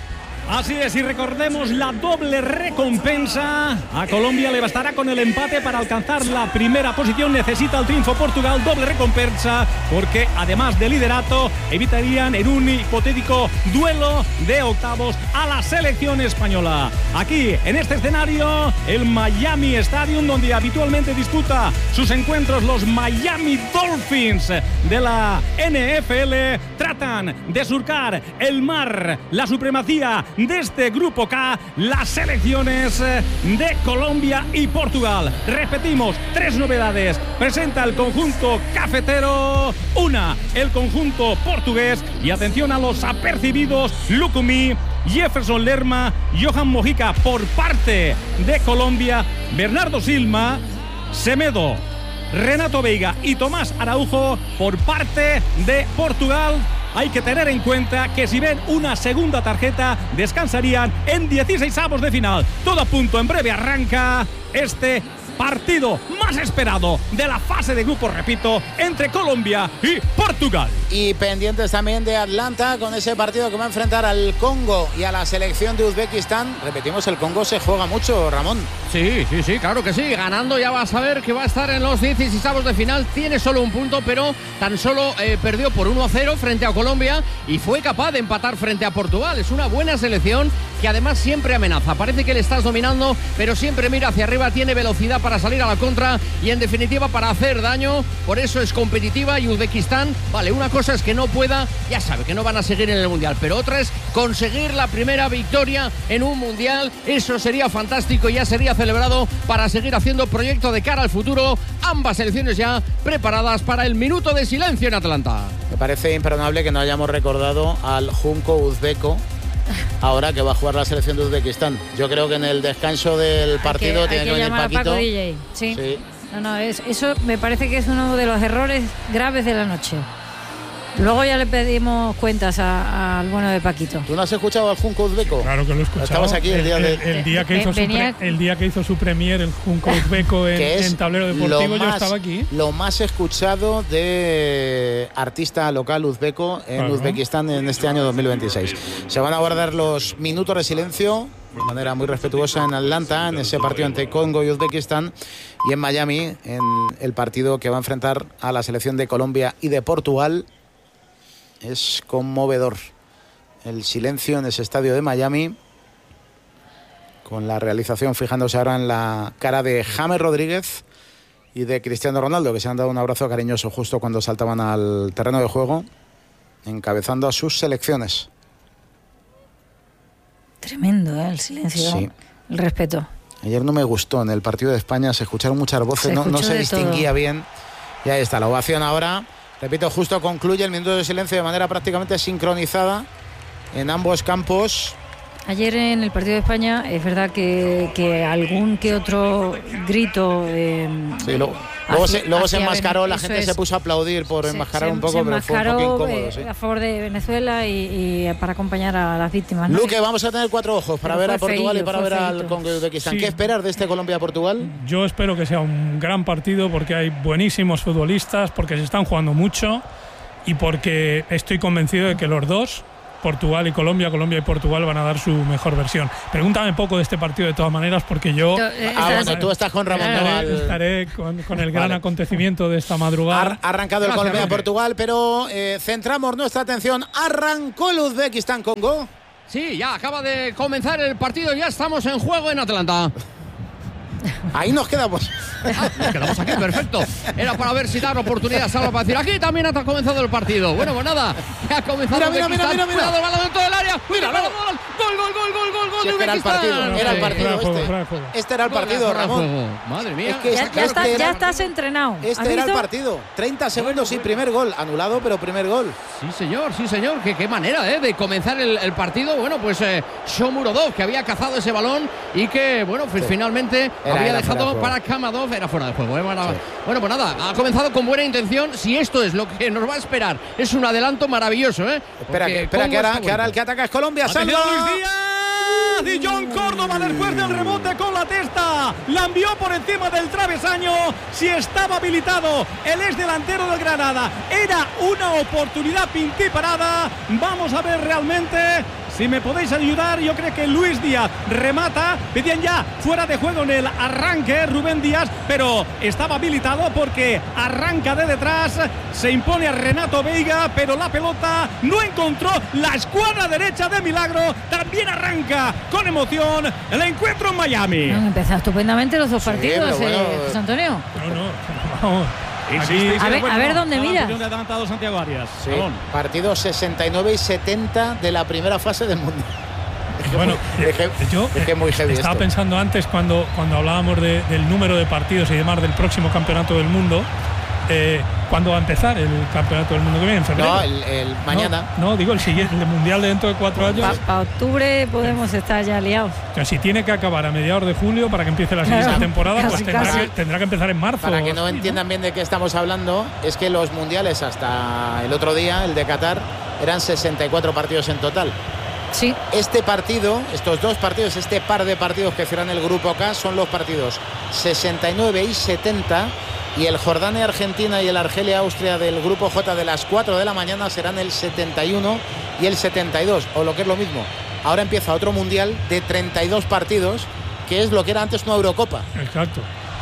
Así es, y recordemos la doble recompensa. A Colombia le bastará con el empate para alcanzar la primera posición. Necesita el triunfo Portugal, doble recompensa, porque además de liderato, evitarían en un hipotético duelo de octavos a la selección española. Aquí, en este escenario, el Miami Stadium, donde habitualmente disputa sus encuentros los Miami Dolphins de la N F L, tratan de surcar el mar, la supremacía de este grupo K, las selecciones de Colombia y Portugal. Repetimos, tres novedades presenta el conjunto cafetero. Una, el conjunto portugués, y atención a los apercibidos: Lukumi, Jefferson Lerma, Johan Mojica por parte de Colombia, Bernardo Silva, Semedo, Renato Veiga y Tomás Araujo por parte de Portugal. Hay que tener en cuenta que si ven una segunda tarjeta, descansarían en dieciseisavos de final. Todo a punto, en breve arranca este partido más esperado de la fase de grupos, repito, entre Colombia y Portugal.
Y pendientes también de Atlanta con ese partido que va a enfrentar al Congo y a la selección de Uzbekistán. Repetimos, el Congo se juega mucho, Ramón.
Sí, sí, sí, claro que sí. Ganando ya vas a ver que va a estar en los dieciseisavos de final. Tiene solo un punto, pero tan solo eh, perdió por uno a cero frente a Colombia y fue capaz de empatar frente a Portugal. Es una buena selección que además siempre amenaza. Parece que le estás dominando, pero siempre mira hacia arriba, tiene velocidad para salir a la contra y en definitiva para hacer daño. Por eso es competitiva. Y Uzbekistán, vale, una cosa es que no pueda, ya sabe que no van a seguir en el Mundial, pero otra es conseguir la primera victoria en un Mundial. Eso sería fantástico y ya sería celebrado para seguir haciendo proyecto de cara al futuro. Ambas selecciones ya preparadas para el minuto de silencio en Atlanta.
Me parece imperdonable que no hayamos recordado al Junco uzbeco ahora que va a jugar la selección de Uzbekistán. Yo creo que en el descanso del partido
hay que,
tiene
hay
que,
que
venir
llamar
Paquito.
a Paco D J. Sí.
Sí.
No, no, es, eso me parece que es uno de los errores graves de la noche. Luego ya le pedimos cuentas al bueno de Paquito.
¿Tú no has escuchado al Junco uzbeco?
Claro que lo he escuchado.
Estabas aquí el día,
el,
de...
el, el día que hizo
Venía...
su pre, el día que hizo su premier el Junco uzbeco en, en Tablero Deportivo. Más, yo estaba aquí.
Lo más escuchado de artista local uzbeco en claro. Uzbekistán en este año dos mil veintiséis. Se van a guardar los minutos de silencio de manera muy respetuosa en Atlanta, en ese partido entre Congo y Uzbekistán, y en Miami, en el partido que va a enfrentar a la selección de Colombia y de Portugal. Es conmovedor el silencio en ese estadio de Miami, con la realización fijándose ahora en la cara de James Rodríguez y de Cristiano Ronaldo, que se han dado un abrazo cariñoso justo cuando saltaban al terreno de juego, encabezando a sus selecciones.
Tremendo, ¿eh? El silencio, sí. El respeto.
Ayer no me gustó, en el partido de España se escucharon muchas voces, no, no se distinguía todo bien Y ahí está la ovación ahora. Repito, justo concluye el minuto de silencio de manera prácticamente sincronizada en ambos campos.
Ayer en el partido de España es verdad que, que algún que otro grito eh,
sí, lo, luego, hacia, se, luego se enmascaró, la gente es. se puso a aplaudir por se, enmascarar se, un poco, pero fue un poco incómodo.
Eh, sí. A favor de Venezuela y, y para acompañar a las víctimas, ¿no?
Luque, vamos a tener cuatro ojos para pero ver a Portugal feído, y para ver feíto. al Congo y Uzbekistán. Sí. ¿Qué esperar de este Colombia-Portugal?
Yo espero que sea un gran partido porque hay buenísimos futbolistas, porque se están jugando mucho y porque estoy convencido de que los dos, Portugal y Colombia, Colombia y Portugal, van a dar su mejor versión. Pregúntame poco de este partido de todas maneras, porque yo...
Ah, bueno, tú estás con Ramón Noval.
Estaré con, con el gran vale. acontecimiento de esta madrugada.
Ha arrancado el Colombia-Portugal, pero eh, centramos nuestra atención. ¿Arrancó el Uzbekistán-Congo?
Sí, ya acaba de comenzar el partido, ya estamos en juego en Atlanta.
Ahí nos quedamos.
Ah, nos quedamos aquí, perfecto. Era para ver si dar oportunidad a Salva para decir aquí también ha comenzado el partido. Bueno, pues nada, ha comenzado.
Mira, mira, mira, mira, mira.
Cuidado, el balón dentro del área. Mira, gol, gol, gol, gol, gol, gol, gol.
Sí, era el partido, era el partido este. Este era el partido, Ramón.
Madre mía.
Es que ya, ya, está, ya estás entrenado.
Este era el partido. treinta segundos y primer gol. Anulado, pero primer gol.
Sí, señor, sí, señor. Qué, qué manera ¿eh? de comenzar el, el partido. Bueno, pues eh, Shomurodov, que había cazado ese balón y que, bueno, pues sí. finalmente era, había era dejado para Kamadov. Era fuera de juego. ¿eh? Bueno, sí. bueno, pues nada, ha comenzado con buena intención. Si esto es lo que nos va a esperar, es un adelanto maravilloso. ¿eh?
Espera, que, espera que, ahora, que ahora el que ataca es Colombia. ¡Salva!
Luis Díaz y John Córdoba después del rebote con la testa. La envió por encima del travesaño. Si estaba habilitado el ex delantero del Granada, era una oportunidad pintiparada. Vamos a ver realmente si me podéis ayudar. Yo creo que Luis Díaz remata. Pedían ya fuera de juego en el arranque Rubén Díaz, pero estaba habilitado porque arranca de detrás. Se impone a Renato Veiga, pero la pelota no encontró la escuadra derecha de Milagro. También arranca con emoción el encuentro en Miami.
Han empezado estupendamente los dos sí, partidos, bueno, eh, José Antonio.
No, no, vamos.
Aquí, a, ver, a ver dónde mira.
Santiago Arias.
Sí, partido sesenta y nueve y setenta de la primera fase del Mundial. Es que
bueno,
muy, es que,
yo
es que muy heavy
estaba
esto.
pensando antes cuando, cuando hablábamos de, del número de partidos y demás del próximo campeonato del mundo. Eh, ¿Cuándo va a empezar el campeonato del mundo que viene? ¿En febrero?
No, el, el mañana.
No, no, digo el siguiente, el mundial de dentro de cuatro años.
Para pa octubre podemos estar ya liados.
O sea, si tiene que acabar a mediados de julio para que empiece la siguiente claro, temporada, casi, pues tendrá que, tendrá que empezar en marzo.
Para que no entiendan ¿no? bien de qué estamos hablando, es que los mundiales hasta el otro día, el de Qatar, eran sesenta y cuatro partidos en total.
Sí.
Este partido, estos dos partidos, este par de partidos que cierran el grupo K son los partidos sesenta y nueve y setenta. Y el Jordania-Argentina y el Argelia-Austria del grupo J de las cuatro de la mañana serán el setenta y uno y el setenta y dos, o lo que es lo mismo. Ahora empieza otro mundial de treinta y dos partidos, que es lo que era antes una Eurocopa.
Exacto.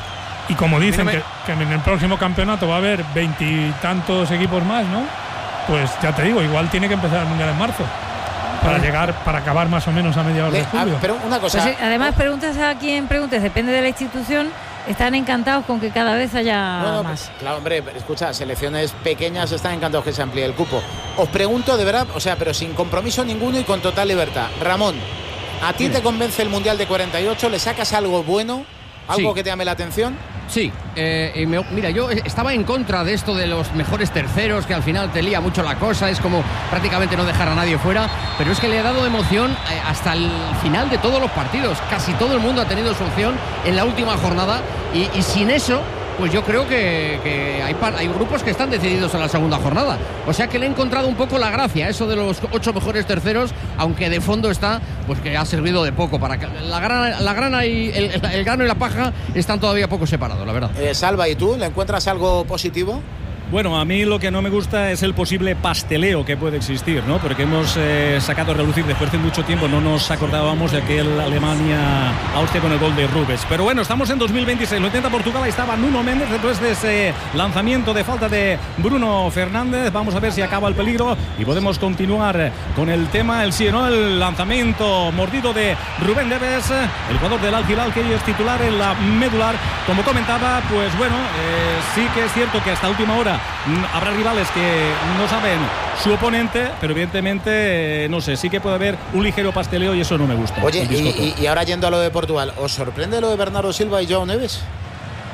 Y como dicen que, que en el próximo campeonato va a haber veintitantos equipos más, ¿no? Pues ya te digo, igual tiene que empezar el mundial en marzo. Para llegar, para acabar más o menos a mediados de julio.
Ah, pero una cosa.
Pues, además, preguntas a quien preguntes, depende de la institución. Están encantados con que cada vez haya no, no, más.
Claro, hombre, escucha, selecciones pequeñas están encantados que se amplíe el cupo. Os pregunto de verdad, o sea, pero sin compromiso ninguno y con total libertad. Ramón, ¿a ti sí. te convence el Mundial de cuarenta y ocho? ¿Le sacas algo bueno? ¿Algo sí. que te llame la atención?
Sí, eh, me, mira, yo estaba en contra de esto de los mejores terceros, que al final te lía mucho la cosa, es como prácticamente no dejar a nadie fuera, pero es que le ha dado emoción eh, hasta el final de todos los partidos. Casi todo el mundo ha tenido su opción en la última jornada y, y sin eso, pues yo creo que, que hay, par, hay grupos que están decididos en la segunda jornada. O sea que le he encontrado un poco la gracia, eso de los ocho mejores terceros, aunque de fondo está, pues que ha servido de poco. Para que la grana, la grana y el, el grano y la paja están todavía poco separados, la verdad.
Eh, Salva, ¿y tú? ¿Le encuentras algo positivo?
Bueno, a mí lo que no me gusta es el posible pasteleo que puede existir, ¿no? Porque hemos eh, sacado a relucir después de mucho tiempo, no nos acordábamos de aquel Alemania-Austria con el gol de Rubens. Pero bueno, estamos en dos mil veintiséis, lo intenta Portugal, ahí estaba Nuno Méndez después de ese lanzamiento de falta de Bruno Fernández. Vamos a ver si acaba el peligro y podemos continuar con el tema, el sí, ¿no? El lanzamiento mordido de Rubén Neves, el jugador del Al Hilal, que hoy es titular en la medular. Como comentaba, pues bueno, eh, sí que es cierto que hasta última hora habrá rivales que no saben su oponente, pero evidentemente, no sé, sí que puede haber un ligero pasteleo y eso no me gusta.
Oye, y, y, y ahora yendo a lo de Portugal, ¿os sorprende lo de Bernardo Silva y João Neves?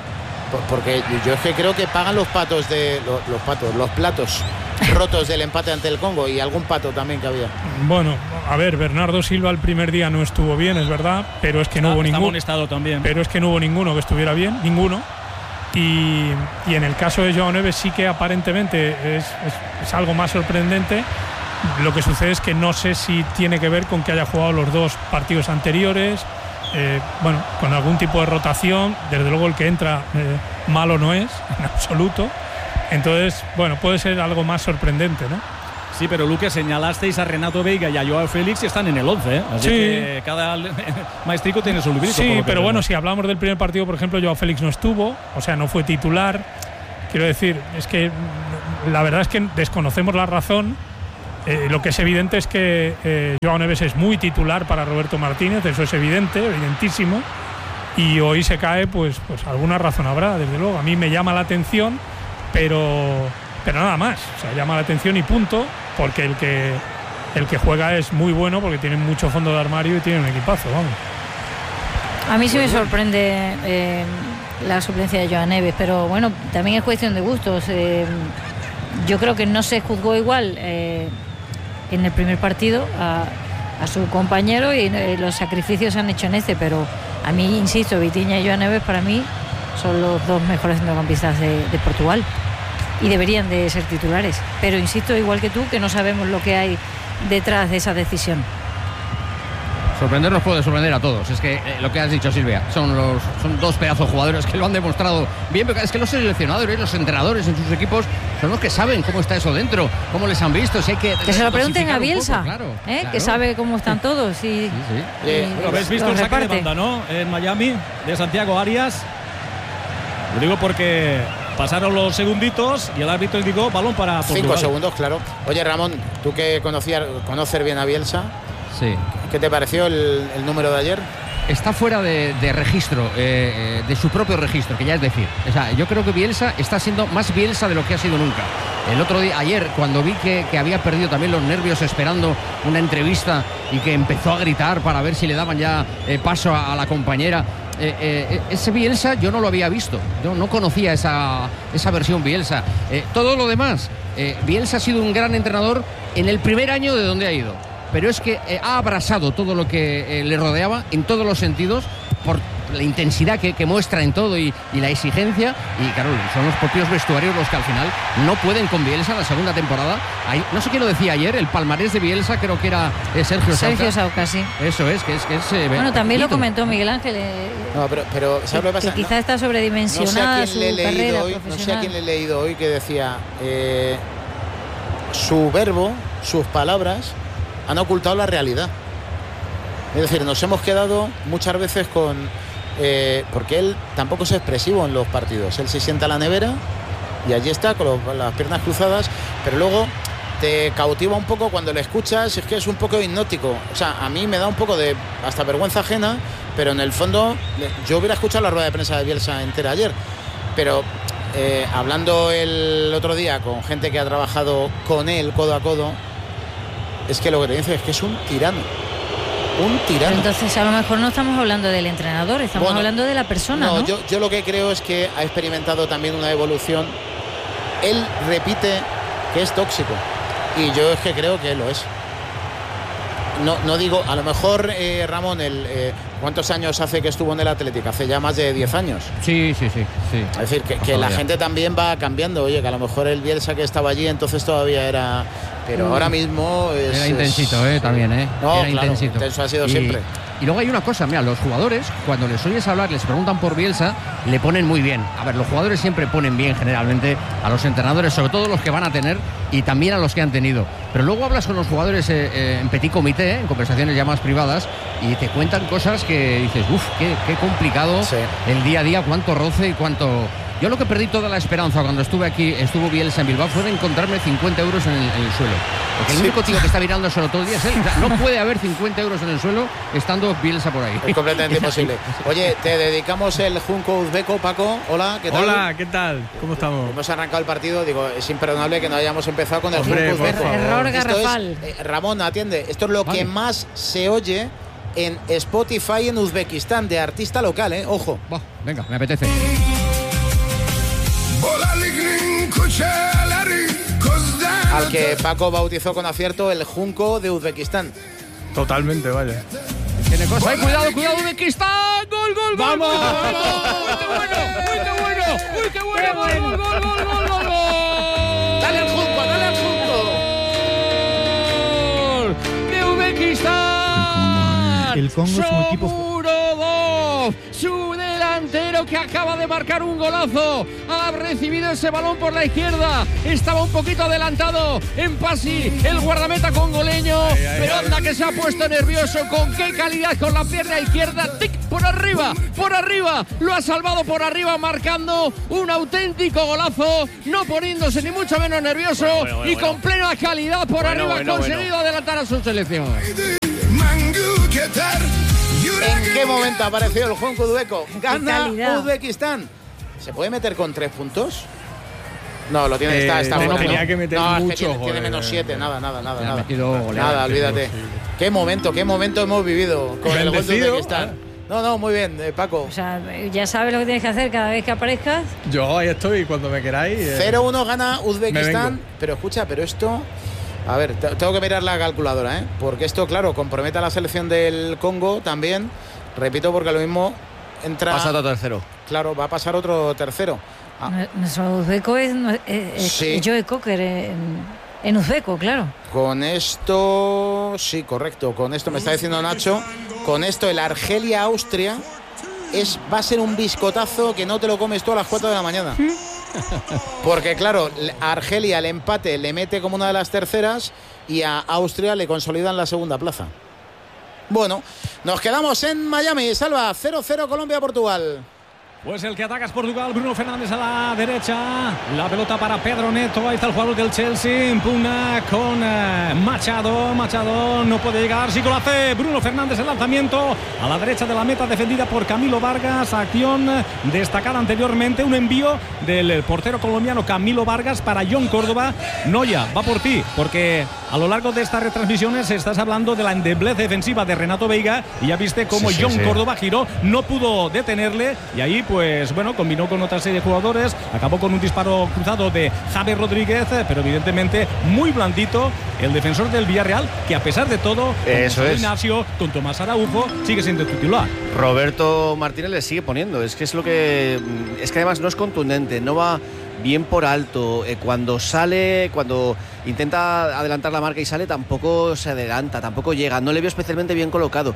Porque yo es que creo que pagan los patos de los, los patos, los platos rotos del empate ante el Congo y algún pato también que había.
Bueno, a ver, Bernardo Silva el primer día no estuvo bien, es verdad, pero es que no
está,
hubo ninguno.
estado también.
Pero es que no hubo ninguno que estuviera bien, ninguno. Y, y en el caso de Joao Neves sí que aparentemente es, es, es algo más sorprendente. Lo que sucede es que no sé si tiene que ver con que haya jugado los dos partidos anteriores. Eh, bueno, con algún tipo de rotación, desde luego el que entra eh, malo no es, en absoluto. Entonces, bueno, puede ser algo más sorprendente, ¿no?
Sí, pero Luque, señalasteis a Renato Veiga y a Joao Félix y están en el once, ¿eh? Así
sí.
que cada maestrico tiene su librito.
Sí, pero bueno,
vemos.
si hablamos del primer partido, por ejemplo, Joao Félix no estuvo, o sea, no fue titular. Quiero decir, es que la verdad es que desconocemos la razón. Eh, lo que es evidente es que eh, Joao Neves es muy titular para Roberto Martínez, eso es evidente, evidentísimo, y hoy se cae, pues, pues alguna razón habrá, desde luego. A mí me llama la atención, pero, pero nada más, o sea, llama la atención y punto, porque el que, el que juega es muy bueno, porque tiene mucho fondo de armario y tiene un equipazo, vamos.
A mí sí me sorprende eh, la suplencia de Joao Neves, pero bueno, también es cuestión de gustos. Eh, yo creo que no se juzgó igual eh, en el primer partido a, a su compañero y eh, los sacrificios se han hecho en este, pero a mí, insisto, Vitinha y Joao Neves para mí son los dos mejores centrocampistas de, de Portugal y deberían de ser titulares, pero insisto, igual que tú, que no sabemos lo que hay detrás de esa decisión.
Sorprender nos puede sorprender a todos. Es que eh, lo que has dicho, Silvia, son los son dos pedazos de jugadores que lo han demostrado bien, pero es que los seleccionadores, los entrenadores en sus equipos son los que saben cómo está eso dentro, cómo les han visto, si hay que
que se lo pregunten a Bielsa,
poco, claro,
¿eh?
claro.
Que sabe cómo están todos y,
sí, sí.
y
Eh, bueno, habéis visto el saque
reparte.
de banda, ¿no? En Miami, de Santiago Arias. Lo digo porque pasaron los segunditos y el árbitro indicó balón para Portugal.
Cinco segundos, claro. Oye, Ramón, tú que conocías, conocer bien a Bielsa,
sí.
¿Qué te pareció el, el número de ayer?
Está fuera de, de registro, eh, de su propio registro, que ya es decir. O sea, yo creo que Bielsa está siendo más Bielsa de lo que ha sido nunca. El otro día, ayer, cuando vi que, que había perdido también los nervios esperando una entrevista y que empezó a gritar para ver si le daban ya eh, paso a, a la compañera. Eh, eh, ese Bielsa yo no lo había visto, yo no conocía esa, esa versión Bielsa. Eh, todo lo demás, eh, Bielsa ha sido un gran entrenador en el primer año de donde ha ido, pero es que eh, ha abrasado todo lo que eh, le rodeaba en todos los sentidos por la intensidad que, que muestra en todo y, y la exigencia, y claro, son los propios vestuarios los que al final no pueden con Bielsa la segunda temporada. Ahí, no sé quién lo decía ayer, el palmarés de Bielsa creo que era eh, Sergio Sauca.
Sergio Sauca, sí.
Eso es, que es que es eh,
bueno, también lo
poquito.
comentó Miguel Ángel. Eh,
No, pero, pero ¿sabes lo que pasa?
que quizá
no,
está sobredimensionada
no sé a quién
su
le he leído
carrera
hoy,
profesional.
No sé a quién le he leído hoy que decía eh, su verbo, sus palabras han ocultado la realidad. Es decir, nos hemos quedado muchas veces con eh, porque él tampoco es expresivo en los partidos. Él se sienta a la nevera y allí está con los, las piernas cruzadas, pero luego te cautiva un poco cuando le escuchas. Es que es un poco hipnótico. O sea, a mí me da un poco de hasta vergüenza ajena, pero en el fondo yo hubiera escuchado la rueda de prensa de Bielsa entera ayer, pero eh, hablando el otro día con gente que ha trabajado con él codo a codo, es que lo que te dice es que es un tirano. Un tirano.
Pero entonces a lo mejor no estamos hablando del entrenador, estamos
Bueno,
hablando de la persona, ¿no?
No, yo, yo lo que creo es que ha experimentado también una evolución. Él repite que es tóxico y yo es que creo que lo es. No, no digo, a lo mejor eh, Ramón, el, eh, ¿cuántos años hace que estuvo en el Atlético? Hace ya más de diez años.
Sí, sí, sí, sí.
Es decir, que, que la gente también va cambiando. Oye, que a lo mejor el Bielsa que estaba allí entonces todavía era... Pero
Mm.
ahora mismo es...
Era intensito,
es,
eh, también, eh.
No,
Era
claro,
intensito.
intenso ha sido
y,
siempre.
Y luego hay una cosa, mira, los jugadores, cuando les oyes hablar, les preguntan por Bielsa, le ponen muy bien. A ver, los jugadores siempre ponen bien generalmente a los entrenadores, sobre todo los que van a tener y también a los que han tenido. Pero luego hablas con los jugadores eh, eh, en petit comité, eh, en conversaciones ya más privadas, y te cuentan cosas que dices, uff, qué, qué complicado sí. El día a día, cuánto roce y cuánto... Yo lo que perdí toda la esperanza cuando estuve aquí, estuvo Bielsa en Bilbao, fue de encontrarme cincuenta euros en el, en el suelo. Porque el sí. único tío que está mirándoselo todo el día es él. O sea, no puede haber cincuenta euros en el suelo estando Bielsa por ahí.
Es completamente imposible. Oye, te dedicamos el Junco Uzbeko, Paco. Hola, ¿qué tal?
Hola, ¿qué tal? ¿Cómo estamos?
Hemos arrancado el partido, digo, es imperdonable que no hayamos empezado con el
Hombre,
Junco Uzbeko.
Error garrafal.
Es, eh, Ramón, atiende, esto es lo vale. que más se oye en Spotify en Uzbekistán, de artista local, ¿eh? Ojo.
Bah, venga, me apetece.
Al que Paco bautizó con acierto el Junco de Uzbekistán.
Totalmente, vaya.
Tiene cosa, ahí, cuidado, cuidado, Uzbekistán. Gol, gol, gol.
¡Vamos!
Gol, gol, gol. ¡Uy, qué bueno! ¡Uy, qué bueno! ¡Uy, qué bueno! ¡Gol, gol, gol, gol, gol, gol, gol!
¡Dale al Junco, dale al
Junco! ¡De Uzbekistán!
El Congo es un equipo
Shomurodov, su delantero que acaba de marcar un golazo, ha recibido ese balón por la izquierda, estaba un poquito adelantado en Pasi, el guardameta congoleño, ay, ay, pero anda ay. que se ha puesto nervioso. Con qué calidad, con la pierna izquierda, tic, por arriba, por arriba, lo ha salvado por arriba, marcando un auténtico golazo, no poniéndose ni mucho menos nervioso, bueno, bueno, bueno, y con bueno. plena calidad por bueno, arriba, bueno, conseguido bueno. adelantar a su selección.
¿En qué momento ha aparecido el Junco Uzbeko? Gana Uzbekistán. ¿Se puede meter con tres puntos? No, lo tiene, eh, está, está
no,
bueno.
Tenía que meter
no,
mucho,
es que tiene,
joder,
tiene menos siete, nada, nada, nada, nada.
Goleada,
nada, olvídate. Sí. Qué momento, qué momento hemos vivido con el gol de Uzbekistán. No, no, muy bien, eh, Paco.
O sea, ya sabes lo que tienes que hacer cada vez que aparezcas.
Yo ahí estoy, cuando me queráis. Eh,
cero uno gana Uzbekistán, pero escucha, pero esto... A ver, tengo que mirar la calculadora, ¿eh? Porque esto, claro, compromete a la selección del Congo también. Repito, porque lo mismo entra...
Pasa otro tercero.
Claro, va a pasar otro tercero.
Ah. Nuestro uzbeco es, es, es sí. Joe Cocker en, en uzbeco, claro.
Con esto... Sí, correcto. Con esto me está diciendo Nacho. Con esto el Argelia-Austria es, va a ser un biscotazo que no te lo comes tú a las cuatro de la mañana. Porque claro, a Argelia el empate le mete como una de las terceras y a Austria le consolidan la segunda plaza. Bueno, nos quedamos en Miami. Salva, cero cero Colombia-Portugal.
Pues el que ataca es Portugal, Bruno Fernández a la derecha, la pelota para Pedro Neto, ahí está el jugador del Chelsea, impugna con eh, Machado, Machado no puede llegar, sí que lo hace Bruno Fernández, el lanzamiento a la derecha de la meta defendida por Camilo Vargas, acción destacada anteriormente, un envío del portero colombiano Camilo Vargas para John Córdoba. Noya, va por ti, porque a lo largo de estas retransmisiones estás hablando de la endeblez defensiva de Renato Veiga y ya viste cómo sí, John sí, sí. Córdoba giró, no pudo detenerle y ahí pues bueno, combinó con otra serie de jugadores, acabó con un disparo cruzado de Javier Rodríguez, pero evidentemente muy blandito el defensor del Villarreal, que a pesar de todo,
eso es.
Ignacio, con Tomás Araujo, sigue siendo titular.
Roberto Martínez le sigue poniendo, es que es lo que es que además no es contundente, no va bien por alto, eh, cuando sale, cuando intenta adelantar la marca y sale, tampoco se adelanta, tampoco llega, no le veo especialmente bien colocado,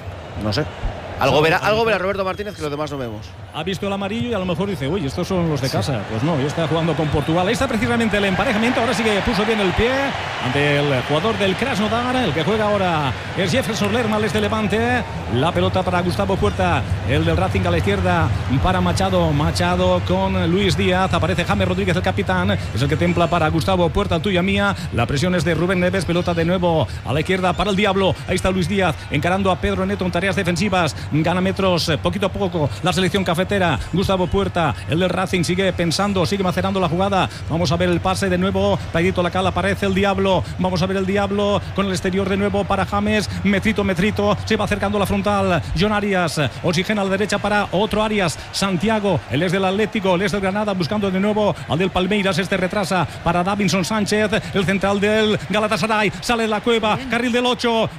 no sé. Algo verá, algo verá Roberto Martínez que los demás no vemos.
Ha visto el amarillo y a lo mejor dice, uy, estos son los de casa. Sí. Pues no, ya está jugando con Portugal. Ahí está precisamente el emparejamiento. Ahora sí que puso bien el pie ante el jugador del Krasnodar. El que juega ahora es Jefferson Lerma, este Levante. La pelota para Gustavo Puerta, el del Racing a la izquierda para Machado. Machado con Luis Díaz. Aparece James Rodríguez, el capitán. Es el que templa para Gustavo Puerta, tuya mía. La presión es de Rubén Neves. Pelota de nuevo a la izquierda para el Diablo. Ahí está Luis Díaz encarando a Pedro Neto en tareas defensivas. Gana metros poquito a poco la selección cafetera. Gustavo Puerta, el del Racing, sigue pensando, sigue macerando la jugada. Vamos a ver el pase de nuevo. Paidito Lacal, aparece el Diablo. Vamos a ver el Diablo con el exterior de nuevo para James. Metrito, Metrito. Se va acercando la frontal. John Arias. Oxigena a la derecha para otro Arias. Santiago, el es del Atlético, el es del Granada, buscando de nuevo al del Palmeiras. Este retrasa para Davinson Sánchez, el central del Galatasaray. Sale de la cueva. Carril del ocho.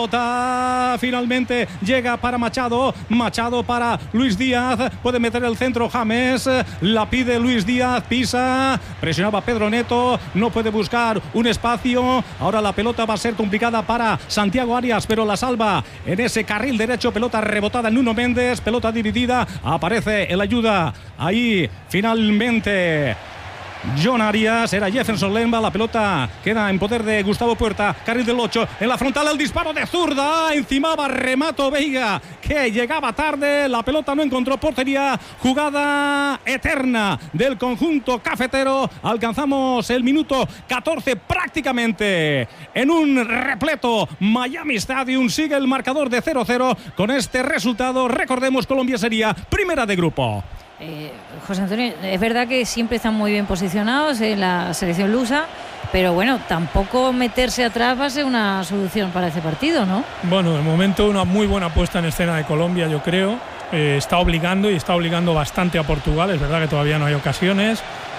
Pelota. Finalmente llega para Machado. Machado para Luis Díaz, puede meter el centro James, la pide Luis Díaz, pisa, presionaba Pedro Neto, no puede buscar un espacio, ahora la pelota va a ser complicada para Santiago Arias, pero la salva en ese carril derecho, pelota rebotada en Nuno Méndez, pelota dividida, aparece el ayuda, ahí finalmente John Arias, era Jefferson Lemba, la pelota queda en poder de Gustavo Puerta, carril del ocho, en la frontal el disparo de zurda, encimaba Renato Veiga, que llegaba tarde, la pelota no encontró portería, jugada eterna del conjunto cafetero, alcanzamos el minuto catorce prácticamente en un repleto Miami Stadium, sigue el marcador de cero cero, con este resultado recordemos Colombia sería primera de grupo.
Eh, José Antonio, es verdad que siempre están muy bien posicionados en la selección lusa, pero bueno, tampoco meterse atrás va a ser una solución para ese partido, ¿no?
Bueno, de momento una muy buena puesta en escena de Colombia, yo creo. Eh, está obligando y está obligando bastante a Portugal, es verdad que todavía no hay ocasiones.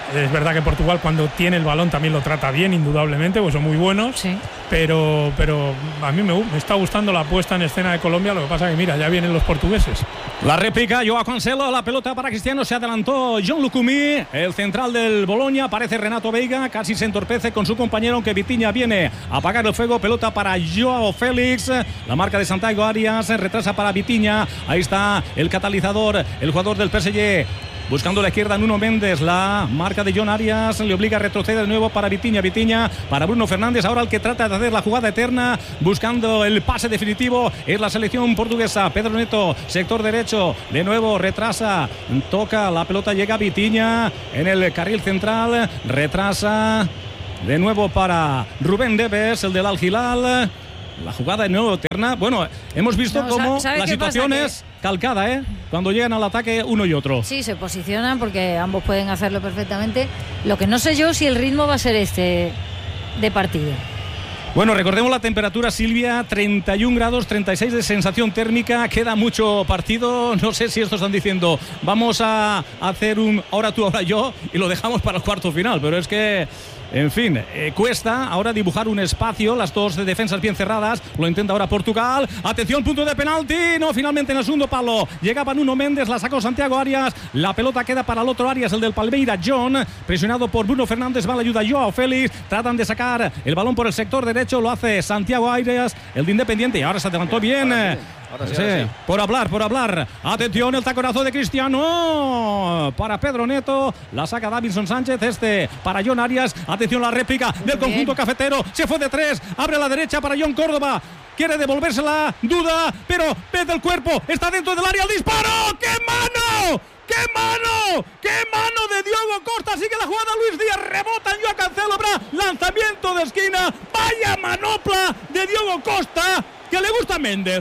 Es verdad que Portugal cuando tiene el balón también lo trata bien, indudablemente, pues son muy buenos.
Sí.
Pero, pero a mí me, me está gustando la puesta en escena de Colombia. Lo que pasa que mira, ya vienen los portugueses.
La réplica, Joao Cancelo, la pelota para Cristiano, se adelantó John Lucumí, el central del Boloña, aparece Renato Veiga, casi se entorpece con su compañero, aunque Vitinha viene a apagar el fuego, pelota para Joao Félix, la marca de Santiago Arias, retrasa para Vitinha, ahí está el catalizador, el jugador del P S G. Buscando la izquierda Nuno Méndez, la marca de John Arias le obliga a retroceder de nuevo para Vitinha, Vitinha para Bruno Fernández, ahora el que trata de hacer la jugada eterna, buscando el pase definitivo, es la selección portuguesa. Pedro Neto, sector derecho, de nuevo retrasa, toca, la pelota llega a Vitinha en el carril central, retrasa, de nuevo para Rubén Neves, el del Al Hilal. La jugada de nuevo eterna. Bueno, hemos visto
no,
cómo
¿sabe
la situación es calcada, ¿eh? Cuando llegan al ataque uno y otro.
Sí, se posicionan porque ambos pueden hacerlo perfectamente. Lo que no sé yo si el ritmo va a ser este de partido.
Bueno, recordemos la temperatura, Silvia, treinta y un grados, treinta y seis de sensación térmica, queda mucho partido, no sé si estos están diciendo vamos a hacer un ahora tú, ahora yo y lo dejamos para el cuarto final, pero es que, en fin, eh, cuesta ahora dibujar un espacio, las dos defensas bien cerradas, lo intenta ahora Portugal, atención, punto de penalti, no, finalmente en el segundo palo, llegaba Nuno Méndez, la sacó Santiago Arias, la pelota queda para el otro Arias, el del Palmeira, John, presionado por Bruno Fernández, va la ayuda Joao Félix, tratan de sacar el balón por el sector derecho, lo hace Santiago Arias, el de Independiente, y ahora se adelantó bien.
Ahora sí, ahora sí, ahora sí.
Por hablar, por hablar. Atención, el taconazo de Cristiano para Pedro Neto, la saca Davinson Sánchez, este para John Arias. Atención, la réplica del conjunto cafetero, se fue de tres, abre a la derecha para John Córdoba, quiere devolvérsela, duda, pero mete el cuerpo, está dentro del área, el disparo, ¡qué mano! ¡Qué mano! ¡Qué mano de Diogo Costa! Sigue la jugada Luis Díaz, rebota en Joao Cancelo, habrá lanzamiento de esquina, vaya manopla de Diogo Costa, que le gusta a Méndez.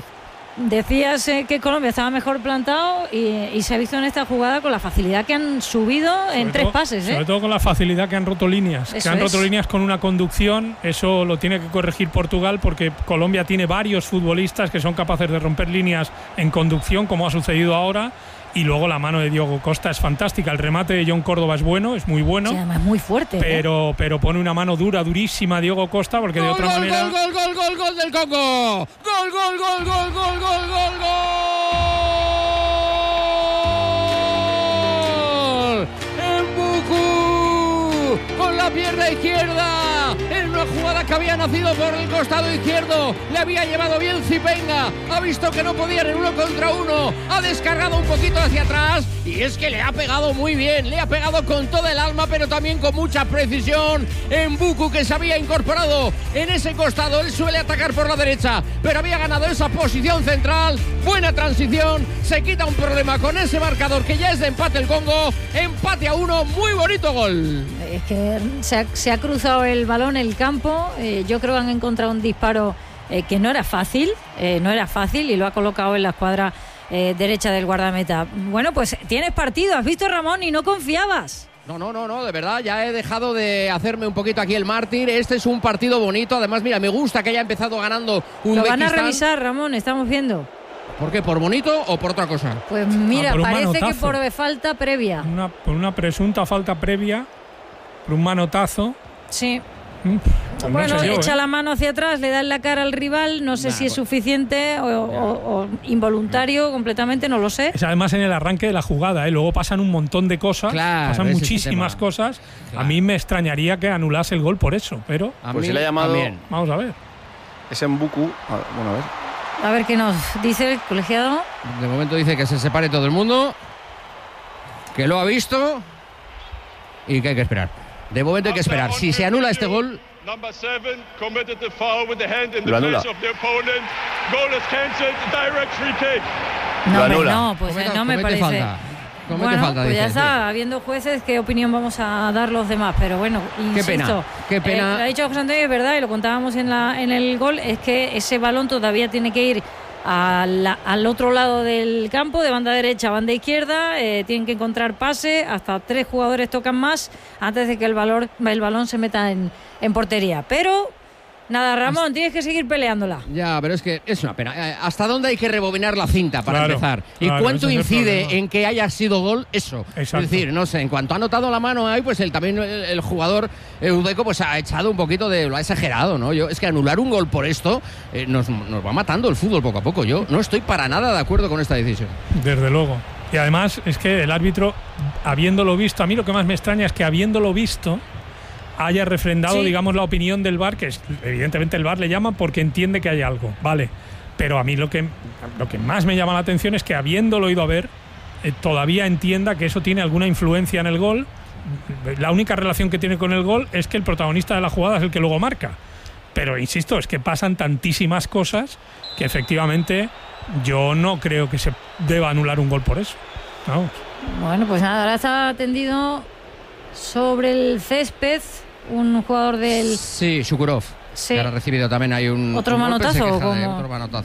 Decías eh, que Colombia estaba mejor plantado y, y se ha visto en esta jugada con la facilidad que han subido en sobre tres
todo,
pases. ¿eh?
Sobre todo con la facilidad que han roto líneas.
Eso
que han roto
es.
líneas con una conducción. Eso lo tiene que corregir Portugal porque Colombia tiene varios futbolistas que son capaces de romper líneas en conducción, como ha sucedido ahora. Y luego la mano de Diogo Costa es fantástica. El remate de John Córdoba es bueno, es muy bueno.
Sí, además muy fuerte.
Pero,
¿eh?
pero pone una mano dura, durísima Diogo Costa, porque
gol,
de otra
gol,
manera.
Gol, gol, gol, gol, gol del Congo. Gol, gol, gol, gol, gol, gol, gol, gol. Mbuku con la pierna izquierda. En una jugada que había nacido por el costado izquierdo, le había llevado bien Zipenga, ha visto que no podían en uno contra uno, ha descargado un poquito hacia atrás y es que le ha pegado muy bien, le ha pegado con toda el alma, pero también con mucha precisión. Mbuku, que se había incorporado en ese costado, él suele atacar por la derecha, pero había ganado esa posición central, buena transición, se quita un problema con ese marcador que ya es de empate el Congo, empate a uno, muy bonito gol.
Es que se ha, se ha cruzado el balón el campo, eh, yo creo que han encontrado un disparo eh, que no era fácil, eh, no era fácil y lo ha colocado en la escuadra eh, derecha del guardameta. Bueno, pues tienes partido, has visto, Ramón, y no confiabas.
No, no, no, no, de verdad, ya he dejado de hacerme un poquito aquí el mártir. Este es un partido bonito, además, mira, me gusta que haya empezado ganando un
Lo van a
Uzbekistán.
revisar, Ramón, estamos viendo.
¿Por qué? ¿Por bonito o por otra cosa?
Pues mira,
Ah, por un
parece
manotazo.
que por falta previa.
Una, por una presunta falta previa, por un manotazo.
Sí.
Mm, pues
Bueno,
no sé yo,
echa
¿eh?
la mano hacia atrás, le da en la cara al rival, no sé
Nah,
si es
pues,
suficiente o, o- o involuntario completamente, no lo sé.
Es además en el arranque de la jugada, ¿eh? Luego pasan un montón de cosas,
Claro,
pasan
ese es el
muchísimas
tema.
cosas.
Claro.
A mí me extrañaría que anulase el gol por eso, pero
A
Pues
mí
si le ha llamado
también.
vamos a ver.
es Mbuku. Ah, bueno, a ver.
A ver qué nos dice el colegiado.
De momento dice que se separe todo el mundo, que lo ha visto y que hay que esperar. De momento hay que esperar. Si se anula este gol,
Number seven committed the foul with the hand in the
Lo anula.
face of the opponent. Goal is cancelled. Direct free kick.
No,
Lo
hombre,
anula.
no, pues
Cometa-
no me
comete
parece.
falta. Comete
Bueno,
falta,
pues ya
dice,
está, habiendo jueces, ¿qué opinión vamos a dar los demás? Pero bueno,
Qué
insisto,
pena, qué pena.
eh, lo ha dicho José Antonio, es verdad, y lo contábamos en, la, en el gol, es que ese balón todavía tiene que ir a la- al otro lado del campo, de banda derecha a banda izquierda, eh, tienen que encontrar pase, hasta tres jugadores tocan más antes de que el, valor, el balón se meta en, en portería. Pero Nada, Ramón, tienes que seguir peleándola.
Ya, pero es que es una pena. ¿Hasta dónde hay que rebobinar la cinta para
Claro,
empezar? ¿Y
claro,
cuánto
ese es el
incide
problema.
en que haya sido gol eso?
Exacto.
Es decir, no sé, en cuanto ha notado la mano ahí, pues el, también el, el jugador Udeco pues ha echado un poquito de... lo ha exagerado, ¿no? Yo, es que anular un gol por esto eh, nos, nos va matando el fútbol poco a poco. Yo no estoy para nada de acuerdo con esta decisión.
Desde luego. Y además es que el árbitro, habiéndolo visto, a mí lo que más me extraña es que habiéndolo visto haya refrendado,
Sí.
digamos, la opinión del V A R, que es, evidentemente el V A R le llama porque entiende que hay algo, vale. Pero a mí lo que, lo que más me llama la atención es que habiéndolo ido a ver, eh, todavía entienda que eso tiene alguna influencia en el gol. La única relación que tiene con el gol es que el protagonista de la jugada es el que luego marca. Pero insisto, es que pasan tantísimas cosas que efectivamente yo no creo que se deba anular un gol por eso. Vamos.
Bueno, pues nada, ahora está tendido sobre el césped un jugador del...
Sí, Shukurov.
Sí.
Que ahora ha recibido también hay un...
¿Otro
un golpe,
manotazo
se queja
o
de
cómo?
otro manotazo.